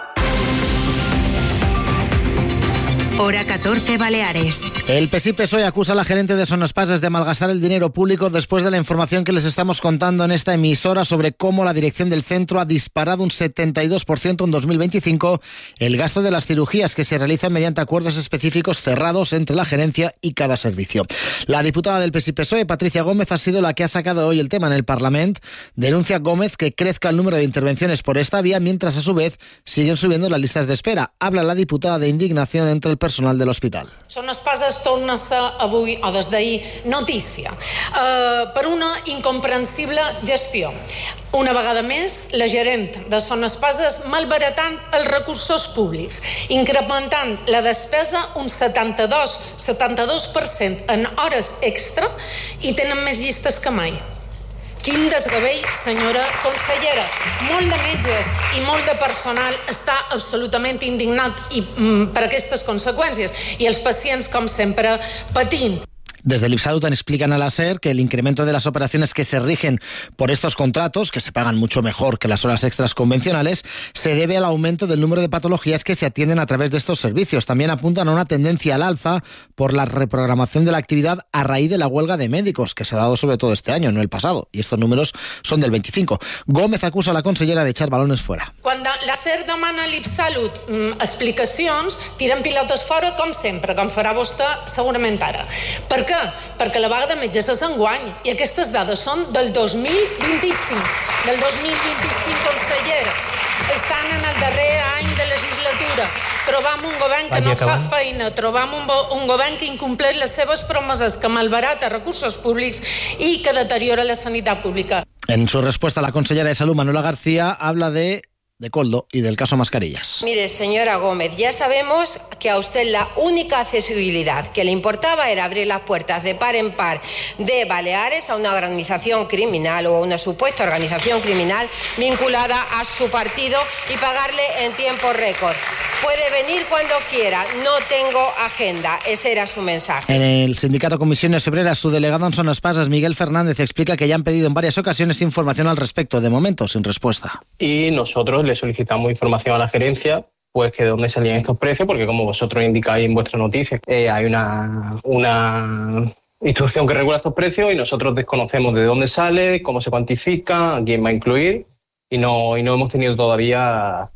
Hora catorce, Baleares. El P S I P S O E acusa a la gerente de Sonaspases de malgastar el dinero público después de la información que les estamos contando en esta emisora sobre cómo la dirección del centro ha disparado un setenta y dos por ciento en dos mil veinticinco el gasto de las cirugías que se realizan mediante acuerdos específicos cerrados entre la gerencia y cada servicio. La diputada del P S I P S O E, Patricia Gómez, ha sido la que ha sacado hoy el tema en el Parlamento. Denuncia Gómez que crezca el número de intervenciones por esta vía, mientras a su vez siguen subiendo las listas de espera. Habla la diputada de indignación entre el personal del hospital. Sonaspases torna a ser avui, o des d'ahir, notícia eh, per una incomprensible gestió. Una vegada més, la gerent de Sonaspases malbaratant els recursos públics, incrementant la despesa un setanta-dos per cent en hores extra i tenen més llistes que mai. Quin desgavell, senyora consellera. Molt de metges i molt de personal està absolutament indignat i, mm, per aquestes conseqüències i els pacients, com sempre, patint. Desde el IPSALUD explican a la SER que el incremento de las operaciones que se rigen por estos contratos, que se pagan mucho mejor que las horas extras convencionales, se debe al aumento del número de patologías que se atienden a través de estos servicios. También apuntan a una tendencia al alza por la reprogramación de la actividad a raíz de la huelga de médicos, que se ha dado sobre todo este año, no el pasado, y estos números son del veinticinco. Gómez acusa a la consellera de echar balones fuera. Quan la SER demana a l'IPSALUD mm, explicacions, tiren pilotes fora com sempre, com farà vostè segurament ara. Per què? Perquè la vaga de metges és enguany i aquestes dades són del dos mil vint-i-cinc. Del dos mil vint-i-cinc, consellera. Estan en el darrer any de legislatura. Trobam un govern que no fa feina, trobam un, un govern que incompleix les seves promeses, que malbarata recursos públics i que deteriora la sanitat pública. En su respuesta, la consellera de Salud, Manuela García, habla de de Coldo y del caso Mascarillas. Mire, señora Gómez, ya sabemos que a usted la única accesibilidad que le importaba era abrir las puertas de par en par de Baleares a una organización criminal o a una supuesta organización criminal vinculada a su partido y pagarle en tiempo récord. Puede venir cuando quiera, no tengo agenda. Ese era su mensaje. En el sindicato Comisiones Obreras, su delegado en Son Espasas, Miguel Fernández, explica que ya han pedido en varias ocasiones información al respecto, de momento sin respuesta. Y nosotros le solicitamos información a la gerencia, pues que de dónde salían estos precios, porque como vosotros indicáis en vuestra noticia, eh, hay una, una instrucción que regula estos precios y nosotros desconocemos de dónde sale, cómo se cuantifica, a quién va a incluir y no, y no hemos tenido todavía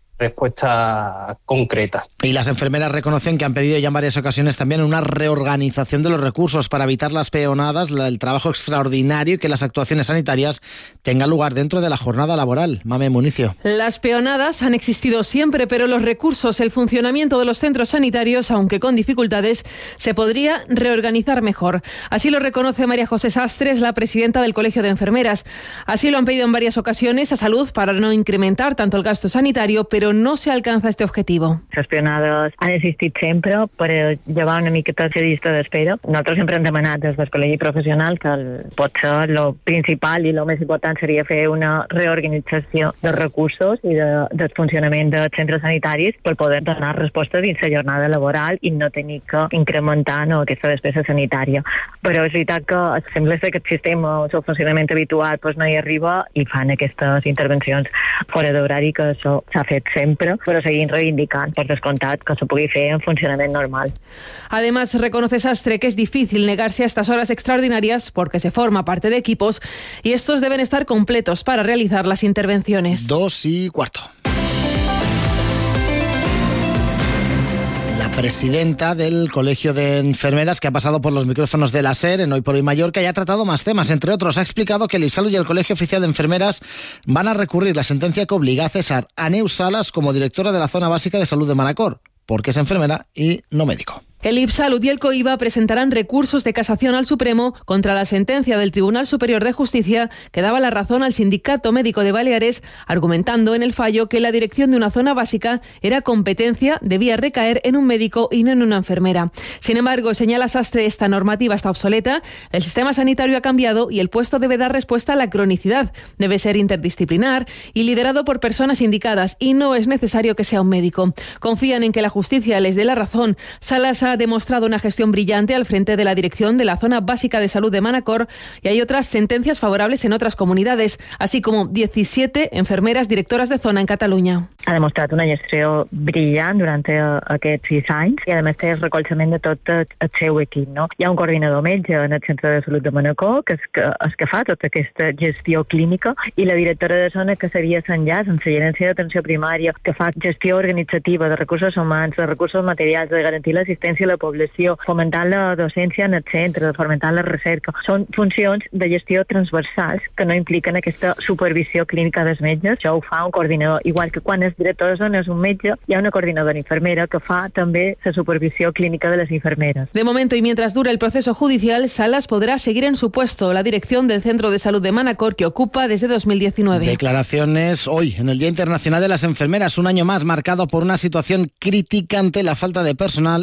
respuesta concreta. Y las enfermeras reconocen que han pedido ya en varias ocasiones también una reorganización de los recursos para evitar las peonadas, el trabajo extraordinario y que las actuaciones sanitarias tengan lugar dentro de la jornada laboral. Mame Municio. Las peonadas han existido siempre, pero los recursos, el funcionamiento de los centros sanitarios, aunque con dificultades, se podría reorganizar mejor. Así lo reconoce María José Sastres, la presidenta del Colegio de Enfermeras. Así lo han pedido en varias ocasiones a Salud para no incrementar tanto el gasto sanitario, pero no se alcanza este objetivo. Les peonades han existit sempre per llevar una miqueta la llista d'espera. Nosaltres sempre hem demanat des del col·legi professional que el, potser el principal i el més important seria fer una reorganització dels recursos i de, del funcionament dels centres sanitaris per poder donar respostes dins la jornada laboral i no tenir que incrementar no, aquesta despesa sanitària. Però és veritat que sembla ser que el sistema, el seu funcionament habitual pues, no hi arriba i fan aquestes intervencions fora d'horari, que això s'ha fet sempre, però seguim reivindicant, por descomptat, que se pugui fer en funcionament normal. Además, reconoce Sastre que es difícil negarse a estas horas extraordinarias porque se forma parte de equipos y estos deben estar completos para realizar las intervenciones. Dos y cuarto. La presidenta del Colegio de Enfermeras, que ha pasado por los micrófonos de la SER en Hoy por Hoy Mallorca, y ha tratado más temas. Entre otros, ha explicado que el IPSALUD y el Colegio Oficial de Enfermeras van a recurrir la sentencia que obliga a cesar a Neus Salas como directora de la Zona Básica de Salud de Manacor, porque es enfermera y no médico. El IPSALUD y el COIBA presentarán recursos de casación al Supremo contra la sentencia del Tribunal Superior de Justicia que daba la razón al Sindicato Médico de Baleares, argumentando en el fallo que la dirección de una zona básica era competencia, debía recaer en un médico y no en una enfermera. Sin embargo, señala Sastre, esta normativa está obsoleta, el sistema sanitario ha cambiado y el puesto debe dar respuesta a la cronicidad. Debe ser interdisciplinar y liderado por personas indicadas y no es necesario que sea un médico. Confían en que la justicia les dé la razón. Salas ha demostrado una gestión brillante al frente de la dirección de la Zona Básica de Salud de Manacor y hay otras sentencias favorables en otras comunidades, así como diecisiete enfermeras directoras de zona en Catalunya. Ha demostrat una gestió brillant durant aquests sis anys i a més té el recolzament de tot el seu equip. No? Hi ha un coordinador metge en el Centre de Salut de Manacor que és que, és que fa tota aquesta gestió clínica i la directora de zona que seria s'enllaç en la gerència d'atenció primària que fa gestió organitzativa de recursos humans, de recursos materials, de garantir l'assistència a la població, fomentant la docència en el centre, fomentant la recerca. Són funcions de gestió transversals que no impliquen aquesta supervisió clínica dels metges. Això ho fa un coordinador. Igual que quan és director de zona és un metge, hi ha una coordinadora infermera que fa també la supervisió clínica de les infermeres. De momento y mientras dura el proceso judicial, Salas podrá seguir en su puesto, la dirección del Centro de Salud de Manacor, que ocupa desde dos mil diecinueve. Declaraciones hoy, en el Día Internacional de las Enfermeras, un año más marcado por una situación crítica ante la falta de personal y las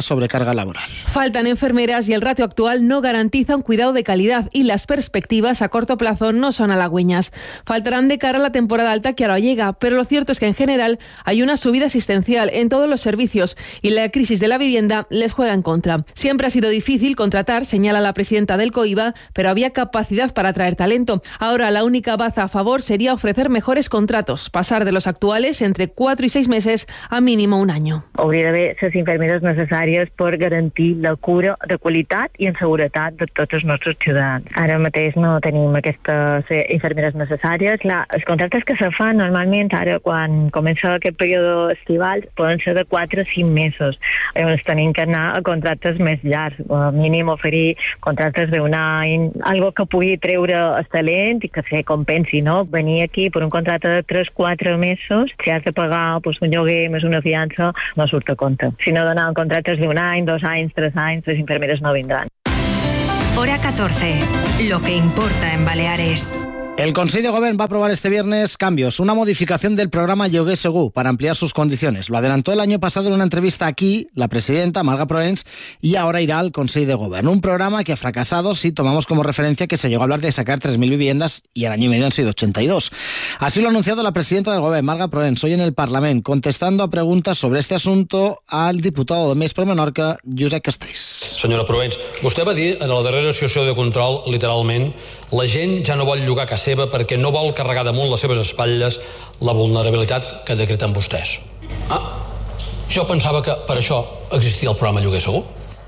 sobrecarga laboral. Faltan enfermeras y el ratio actual no garantiza un cuidado de calidad y las perspectivas a corto plazo no son halagüeñas. Faltarán de cara a la temporada alta que ahora llega, pero lo cierto es que en general hay una subida asistencial en todos los servicios y la crisis de la vivienda les juega en contra. Siempre ha sido difícil contratar, señala la presidenta del COIBA, pero había capacidad para atraer talento. Ahora la única baza a favor sería ofrecer mejores contratos, pasar de los actuales entre cuatro y seis meses a mínimo un año. Hauria d'haver les infermeres necessàries per garantir la cura de qualitat i en seguretat de tots els nostres ciutadans. Ara mateix no tenim aquestes infermeres necessàries. Clar, els contractes que se fan normalment ara quan comença aquest període estival poden ser de quatre a cinc mesos. Llavors tenim que anar a contractes més llargs, a mínim oferir contractes d'un any, algo que pugui treure el talent i que se compensi, no? Venir aquí per un contracte de tres a quatre mesos, si has de pagar pues, un lloguer més una fiança, no surt a compte. Si no donen contractes d'un any, dos anys, tres anys, les infermeres no vindran. Hora catorce. Lo que importa en Baleares. El Consejo de Gobierno va a aprobar este viernes cambios, una modificación del programa Lloguer Segur para ampliar sus condiciones. Lo adelantó el año pasado en una entrevista aquí la presidenta Marga Proens y ahora irá al Consejo de Gobierno. Un programa que ha fracasado si tomamos como referencia que se llegó a hablar de sacar tres mil viviendas y al año y medio han sido ochenta y dos. Así lo ha anunciado la presidenta del Gobierno, Marga Proens, hoy en el Parlamento, contestando a preguntas sobre este asunto al diputado de Més per Menorca, Josep Castells. Senyora Proens, vostè va dir en la darrera sessió de control, literalment, la gent ja no vol llogar a casa seva perquè no vol carregar damunt les seves espatlles la vulnerabilitat que decreten vostès. Ah, jo pensava que per això existia el programa Lloguer Segur.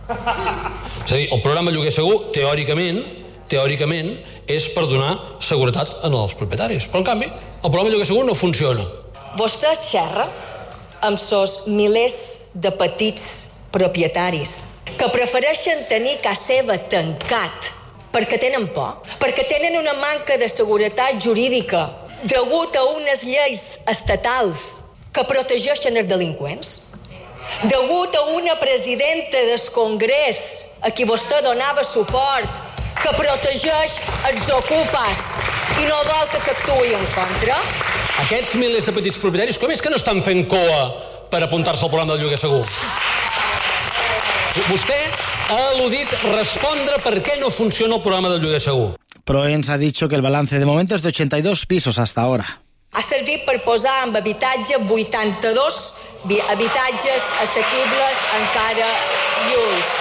És a dir, el programa Lloguer Segur, teòricament, teòricament, és per donar seguretat als propietaris. Però, en canvi, el programa Lloguer Segur no funciona. Vostè xerra amb sos milers de petits propietaris que prefereixen tenir casa seva tancat perquè tenen por, perquè tenen una manca de seguretat jurídica degut a unes lleis estatals que protegeixen els delinqüents, degut a una presidenta del Congrés a qui vostè donava suport que protegeix els ocupes i no vol que s'actuï en contra. Aquests milers de petits propietaris, com és que no estan fent coa per apuntar-se al programa del Lloguer Segur? Vostè ha al·ludit respondre per qué no funciona el programa del Lloguer Segur. Proens ha dicho que el balance de momento es de ochenta y dos pisos hasta ahora. Ha servit per posar en habitatge vuitanta-dos habitatges assequibles encara lluís.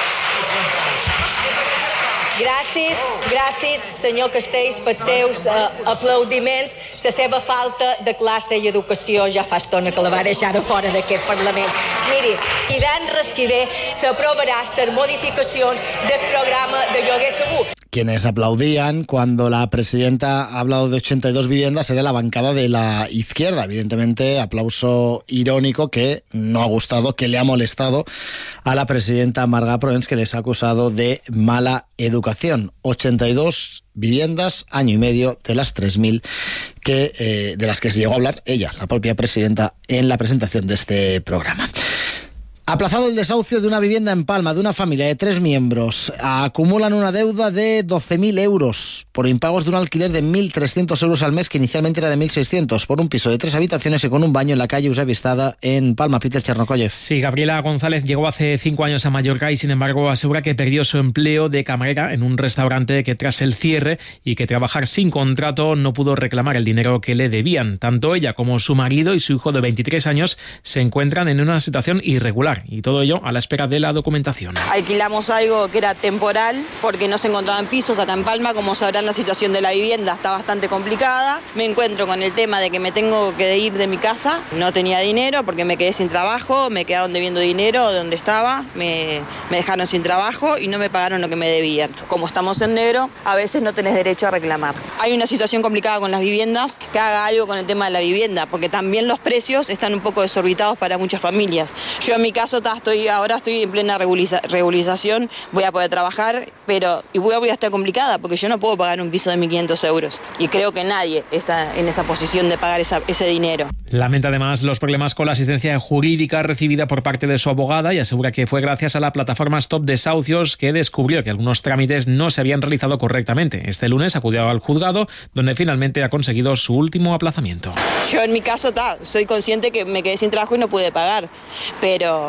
Gràcies, gràcies, senyor Castells, pels seus uh, aplaudiments. La seva falta de classe i educació ja fa estona que la va deixar de fora d'aquest Parlament. Miri, i l'any res que ve s'aprovarà les modificacions del programa de Lloguer Segur. Quienes aplaudían cuando la presidenta ha hablado de ochenta y dos viviendas era la bancada de la izquierda. Evidentemente, aplauso irónico que no ha gustado, que le ha molestado a la presidenta Marga Proens, que les ha acusado de mala educación. ochenta y dos viviendas, año y medio de las tres mil que, eh, de las que se llegó a hablar ella, la propia presidenta, en la presentación de este programa. Aplazado el desahucio de una vivienda en Palma de una familia de tres miembros. Acumulan una deuda de doce mil euros por impagos de un alquiler de mil trescientos euros al mes, que inicialmente era de mil seiscientos, por un piso de tres habitaciones y con un baño en la calle Usavistada en Palma. Peter Chernokoyev. Sí, Gabriela González llegó hace cinco años a Mallorca y sin embargo asegura que perdió su empleo de camarera en un restaurante, que tras el cierre y que trabajar sin contrato no pudo reclamar el dinero que le debían. Tanto ella como su marido y su hijo de veintitrés años se encuentran en una situación irregular. Y todo ello a la espera de la documentación. Alquilamos algo que era temporal porque no se encontraban pisos acá en Palma. Como sabrán, la situación de la vivienda está bastante complicada. Me encuentro con el tema de que me tengo que ir de mi casa. No tenía dinero porque me quedé sin trabajo, me quedaron debiendo dinero de donde estaba, me, me dejaron sin trabajo y no me pagaron lo que me debían. Como estamos en negro, a veces no tenés derecho a reclamar. Hay una situación complicada con las viviendas, que haga algo con el tema de la vivienda, porque también los precios están un poco desorbitados para muchas familias. Yo en mi caso Estoy, ahora estoy en plena regulariza, regularización, voy a poder trabajar, pero y voy a, voy a estar complicada porque yo no puedo pagar un piso de mil quinientos euros y creo que nadie está en esa posición de pagar esa, ese dinero. Lamenta además los problemas con la asistencia jurídica recibida por parte de su abogada y asegura que fue gracias a la plataforma Stop Desahucios que descubrió que algunos trámites no se habían realizado correctamente. Este lunes acudió al juzgado, donde finalmente ha conseguido su último aplazamiento. Yo en mi caso ta, soy consciente que me quedé sin trabajo y no pude pagar, pero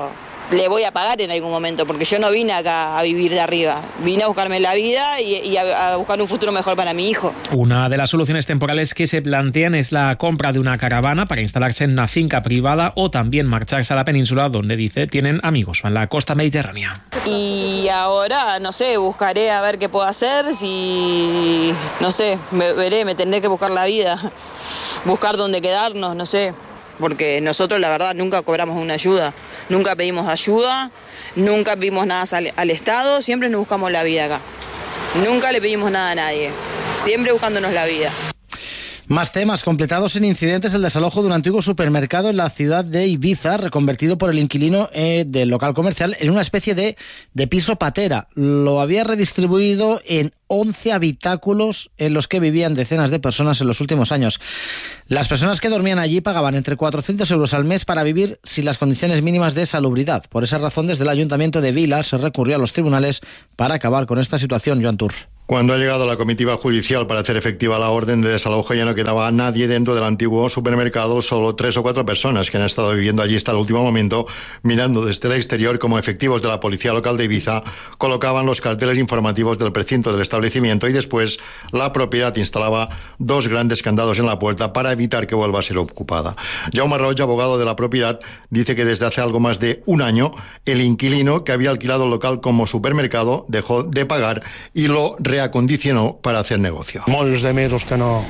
le voy a pagar en algún momento, porque yo no vine acá a vivir de arriba, vine a buscarme la vida y, y a, a buscar un futuro mejor para mi hijo. Una de las soluciones temporales que se plantean es la compra de una caravana para instalarse en una finca privada o también marcharse a la península, donde dice tienen amigos en la costa mediterránea. Y ahora, no sé, buscaré a ver qué puedo hacer, si, no sé, me veré, me tendré que buscar la vida, buscar dónde quedarnos, no sé. Porque nosotros la verdad nunca cobramos una ayuda, nunca pedimos ayuda, nunca pedimos nada al, al Estado, siempre nos buscamos la vida acá. Nunca le pedimos nada a nadie, siempre buscándonos la vida. Más temas completados en incidentes: el desalojo de un antiguo supermercado en la ciudad de Ibiza, reconvertido por el inquilino eh, del local comercial en una especie de, de piso patera. Lo había redistribuido en once habitáculos en los que vivían decenas de personas en los últimos años. Las personas que dormían allí pagaban entre cuatrocientos euros al mes para vivir sin las condiciones mínimas de salubridad. Por esa razón, desde el Ayuntamiento de Vila se recurrió a los tribunales para acabar con esta situación. Joan Tur. Cuando ha llegado la comitiva judicial para hacer efectiva la orden de desalojo, ya no quedaba nadie dentro del antiguo supermercado, solo tres o cuatro personas que han estado viviendo allí hasta el último momento, mirando desde el exterior como efectivos de la policía local de Ibiza colocaban los carteles informativos del precinto del establecimiento, y después la propiedad instalaba dos grandes candados en la puerta para evitar que vuelva a ser ocupada. Jaume Roig, abogado de la propiedad, dice que desde hace algo más de un año el inquilino que había alquilado el local como supermercado dejó de pagar y lo reacondicionó para hacer negocio. Molts de mesos que no,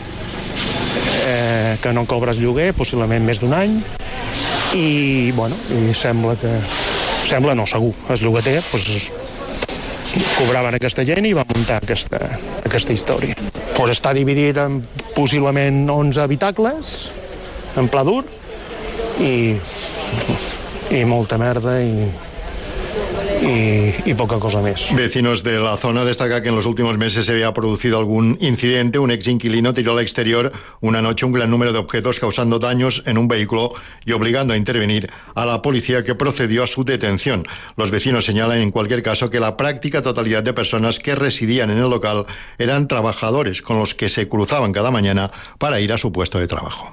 eh, que no cobres lloguer, possiblement més d'un any, i, bueno, i sembla que... Sembla, no, segur, el llogater, doncs, cobraven aquesta gent i va muntar aquesta, aquesta història. Pues està dividit en possiblement onze habitacles, en pla dur, i, i molta merda i... Y, y poca cosa más. Vecinos de la zona destacan que en los últimos meses se había producido algún incidente. Un ex inquilino tiró al exterior una noche un gran número de objetos, causando daños en un vehículo y obligando a intervenir a la policía, que procedió a su detención. Los vecinos señalan en cualquier caso que la práctica totalidad de personas que residían en el local eran trabajadores con los que se cruzaban cada mañana para ir a su puesto de trabajo.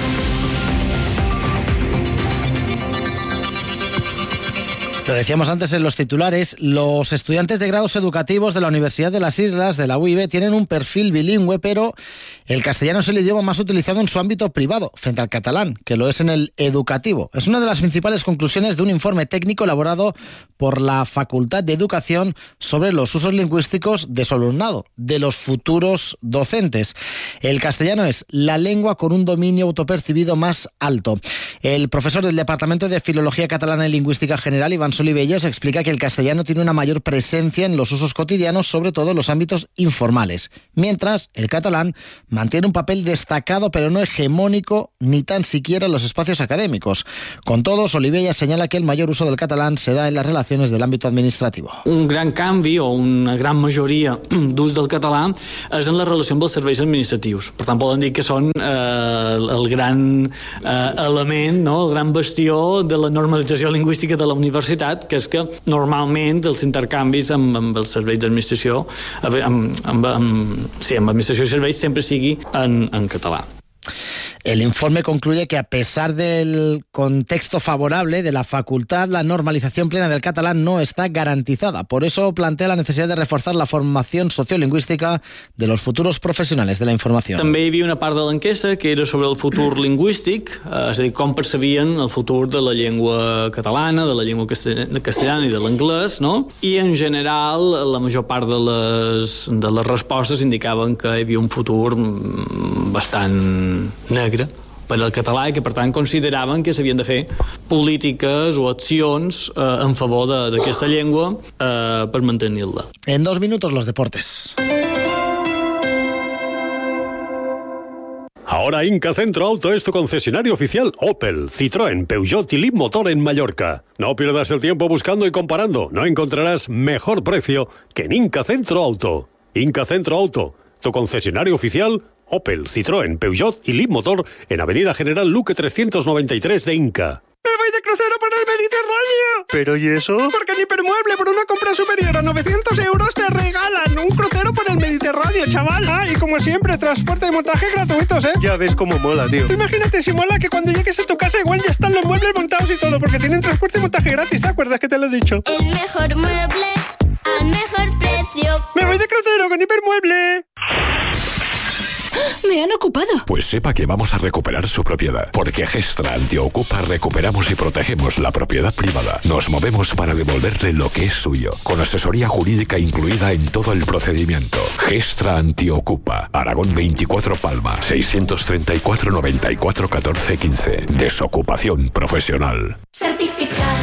Lo decíamos antes en los titulares, los estudiantes de grados educativos de la Universidad de las Islas, de la U I B, tienen un perfil bilingüe, pero el castellano es el idioma más utilizado en su ámbito privado, frente al catalán, que lo es en el educativo. Es una de las principales conclusiones de un informe técnico elaborado por la Facultad de Educación sobre los usos lingüísticos de su alumnado, de los futuros docentes. El castellano es la lengua con un dominio autopercibido más alto. El profesor del Departamento de Filología Catalana y Lingüística General, Iván Solivelles, explica que el castellano tiene una mayor presencia en los usos cotidianos, sobre todo en los ámbitos informales, mientras el catalán mantiene un papel destacado pero no hegemónico ni tan siquiera en los espacios académicos. Con todo, Solivelles señala que el mayor uso del catalán se da en las relaciones del ámbito administrativo. Un gran canvi o una gran majoria d'ús del català és en la relació amb els serveis administratius. Per tant, poden dir que són eh, el gran eh, element, no? El gran bastió de la normalització lingüística de la universitat, que és que normalment els intercanvis amb, amb els serveis d'administració, amb, amb, amb, sí, amb administració i serveis sempre sigui en, en català. El informe concluye que, a pesar del contexto favorable de la facultad, la normalización plena del catalán no está garantizada. Por eso plantea la necesidad de reforzar la formación sociolingüística de los futuros professionals de la informació. També hi havia una part de l'enquesta que era sobre el futur lingüístic, eh, és a dir, com percebien el futur de la llengua catalana, de la llengua castellana i de l'anglès, no? I en general la major part de les, de les respostes indicaven que hi havia un futur bastant negre per al català i que, per tant, consideraven que s'havien de fer polítiques o accions eh, en favor d'aquesta llengua eh, per mantenir-la. En dos minutos, los deportes. Ahora Inca Centro Auto es tu concesionario oficial Opel, Citroën, Peugeot y Leapmotor en Mallorca. No pierdas el tiempo buscando y comparando. No encontrarás mejor precio que en Inca Centro Auto. Inca Centro Auto, tu concesionario oficial Opel, Citroën, Peugeot y Leapmotor en Avenida General Luque trescientos noventa y tres de Inca. ¡Me voy de crucero por el Mediterráneo! ¿Pero y eso? Porque en Hipermueble, por una compra superior a novecientos euros, te regalan un crucero por el Mediterráneo. Mediterráneo, chaval. Ah, y como siempre, transporte y montaje gratuitos, ¿eh? Ya ves cómo mola, tío. Tú imagínate si mola que cuando llegues a tu casa igual ya están los muebles montados y todo, porque tienen transporte y montaje gratis, ¿te acuerdas que te lo he dicho? El mejor mueble al mejor precio. ¡Me voy de crucero con Hipermueble! Me han ocupado. Pues sepa que vamos a recuperar su propiedad, porque Gestra Antiocupa recuperamos y protegemos la propiedad privada. Nos movemos para devolverle lo que es suyo, con asesoría jurídica incluida en todo el procedimiento. Gestra Antiocupa, Aragón veinticuatro Palma, seiscientos treinta y cuatro noventa y cuatro catorce quince. Desocupación profesional. Certificados.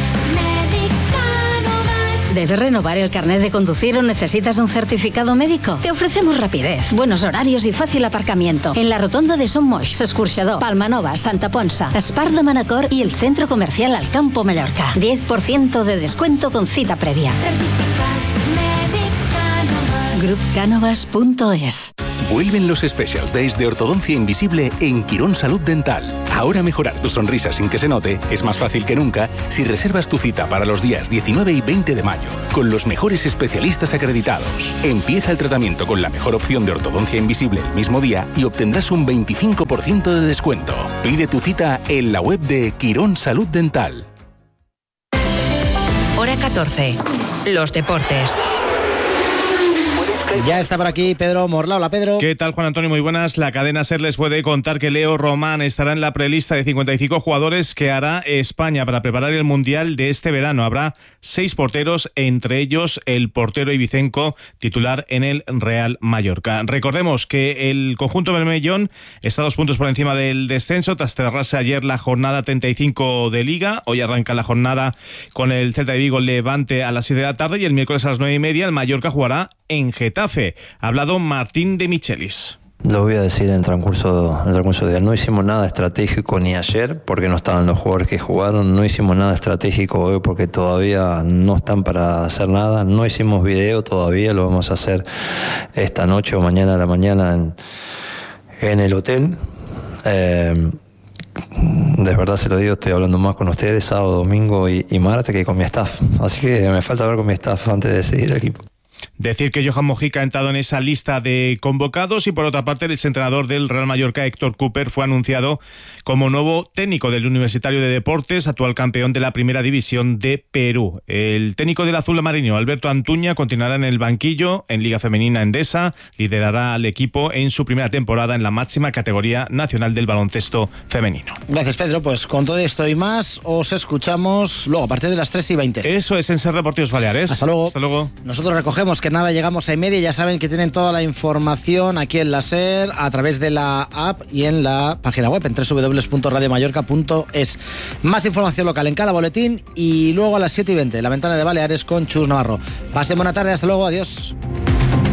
¿Debes renovar el carnet de conducir o necesitas un certificado médico? Te ofrecemos rapidez, buenos horarios y fácil aparcamiento. En la rotonda de Son Moix, Escorxador, Palmanova, Santa Ponsa, Espar de Manacor y el Centro Comercial Alcampo Mallorca. diez por ciento de descuento con cita previa. grup cánovas punto es. Vuelven los Specials Days de Ortodoncia Invisible en Quirón Salud Dental. Ahora mejorar tu sonrisa sin que se note es más fácil que nunca si reservas tu cita para los días diecinueve y veinte de mayo con los mejores especialistas acreditados. Empieza el tratamiento con la mejor opción de ortodoncia invisible el mismo día y obtendrás un veinticinco por ciento de descuento. Pide tu cita en la web de Quirón Salud Dental. Hora catorce. Los deportes. Ya está por aquí Pedro Morla. Hola, Pedro. ¿Qué tal, Juan Antonio? Muy buenas. La cadena SER les puede contar que Leo Román estará en la prelista de cincuenta y cinco jugadores que hará España para preparar el Mundial de este verano. Habrá seis porteros, entre ellos el portero Ibicenco, titular en el Real Mallorca. Recordemos que el conjunto bermellón está dos puntos por encima del descenso tras cerrarse ayer la jornada treinta y cinco de Liga. Hoy arranca la jornada con el Celta de Vigo Levante a las siete de la tarde y el miércoles a las nueve y media el Mallorca jugará en Getafe. Ha hablado Martín de Michelis. Lo voy a decir en el transcurso, en el transcurso de día. No hicimos nada estratégico ni ayer porque no estaban los jugadores que jugaron. No hicimos nada estratégico hoy porque todavía no están para hacer nada. No hicimos video todavía. Lo vamos a hacer esta noche o mañana a la mañana en, en el hotel. Eh, de verdad se lo digo, estoy hablando más con ustedes sábado, domingo y, y martes que con mi staff. Así que me falta hablar con mi staff antes de decidir el equipo. Decir que Johan Mojica ha entrado en esa lista de convocados y por otra parte el exentrenador del Real Mallorca, Héctor Cooper, fue anunciado como nuevo técnico del Universitario de Deportes, actual campeón de la Primera División de Perú. El técnico del azul marino, Alberto Antuña, continuará en el banquillo en Liga Femenina Endesa, liderará al equipo en su primera temporada en la máxima categoría nacional del baloncesto femenino. Gracias, Pedro. Pues con todo esto y más os escuchamos luego a partir de las tres y veinte. Eso es en SER Deportivos Baleares. Hasta luego. Hasta luego. Nosotros recogemos que nada, llegamos a y media. Ya saben que tienen toda la información aquí en la SER a través de la app y en la página web en doble u doble u doble u punto radio mallorca punto es. Más información local en cada boletín y luego a las siete y veinte la ventana de Baleares con Chus Navarro. Pasen buena tarde, hasta luego, adiós.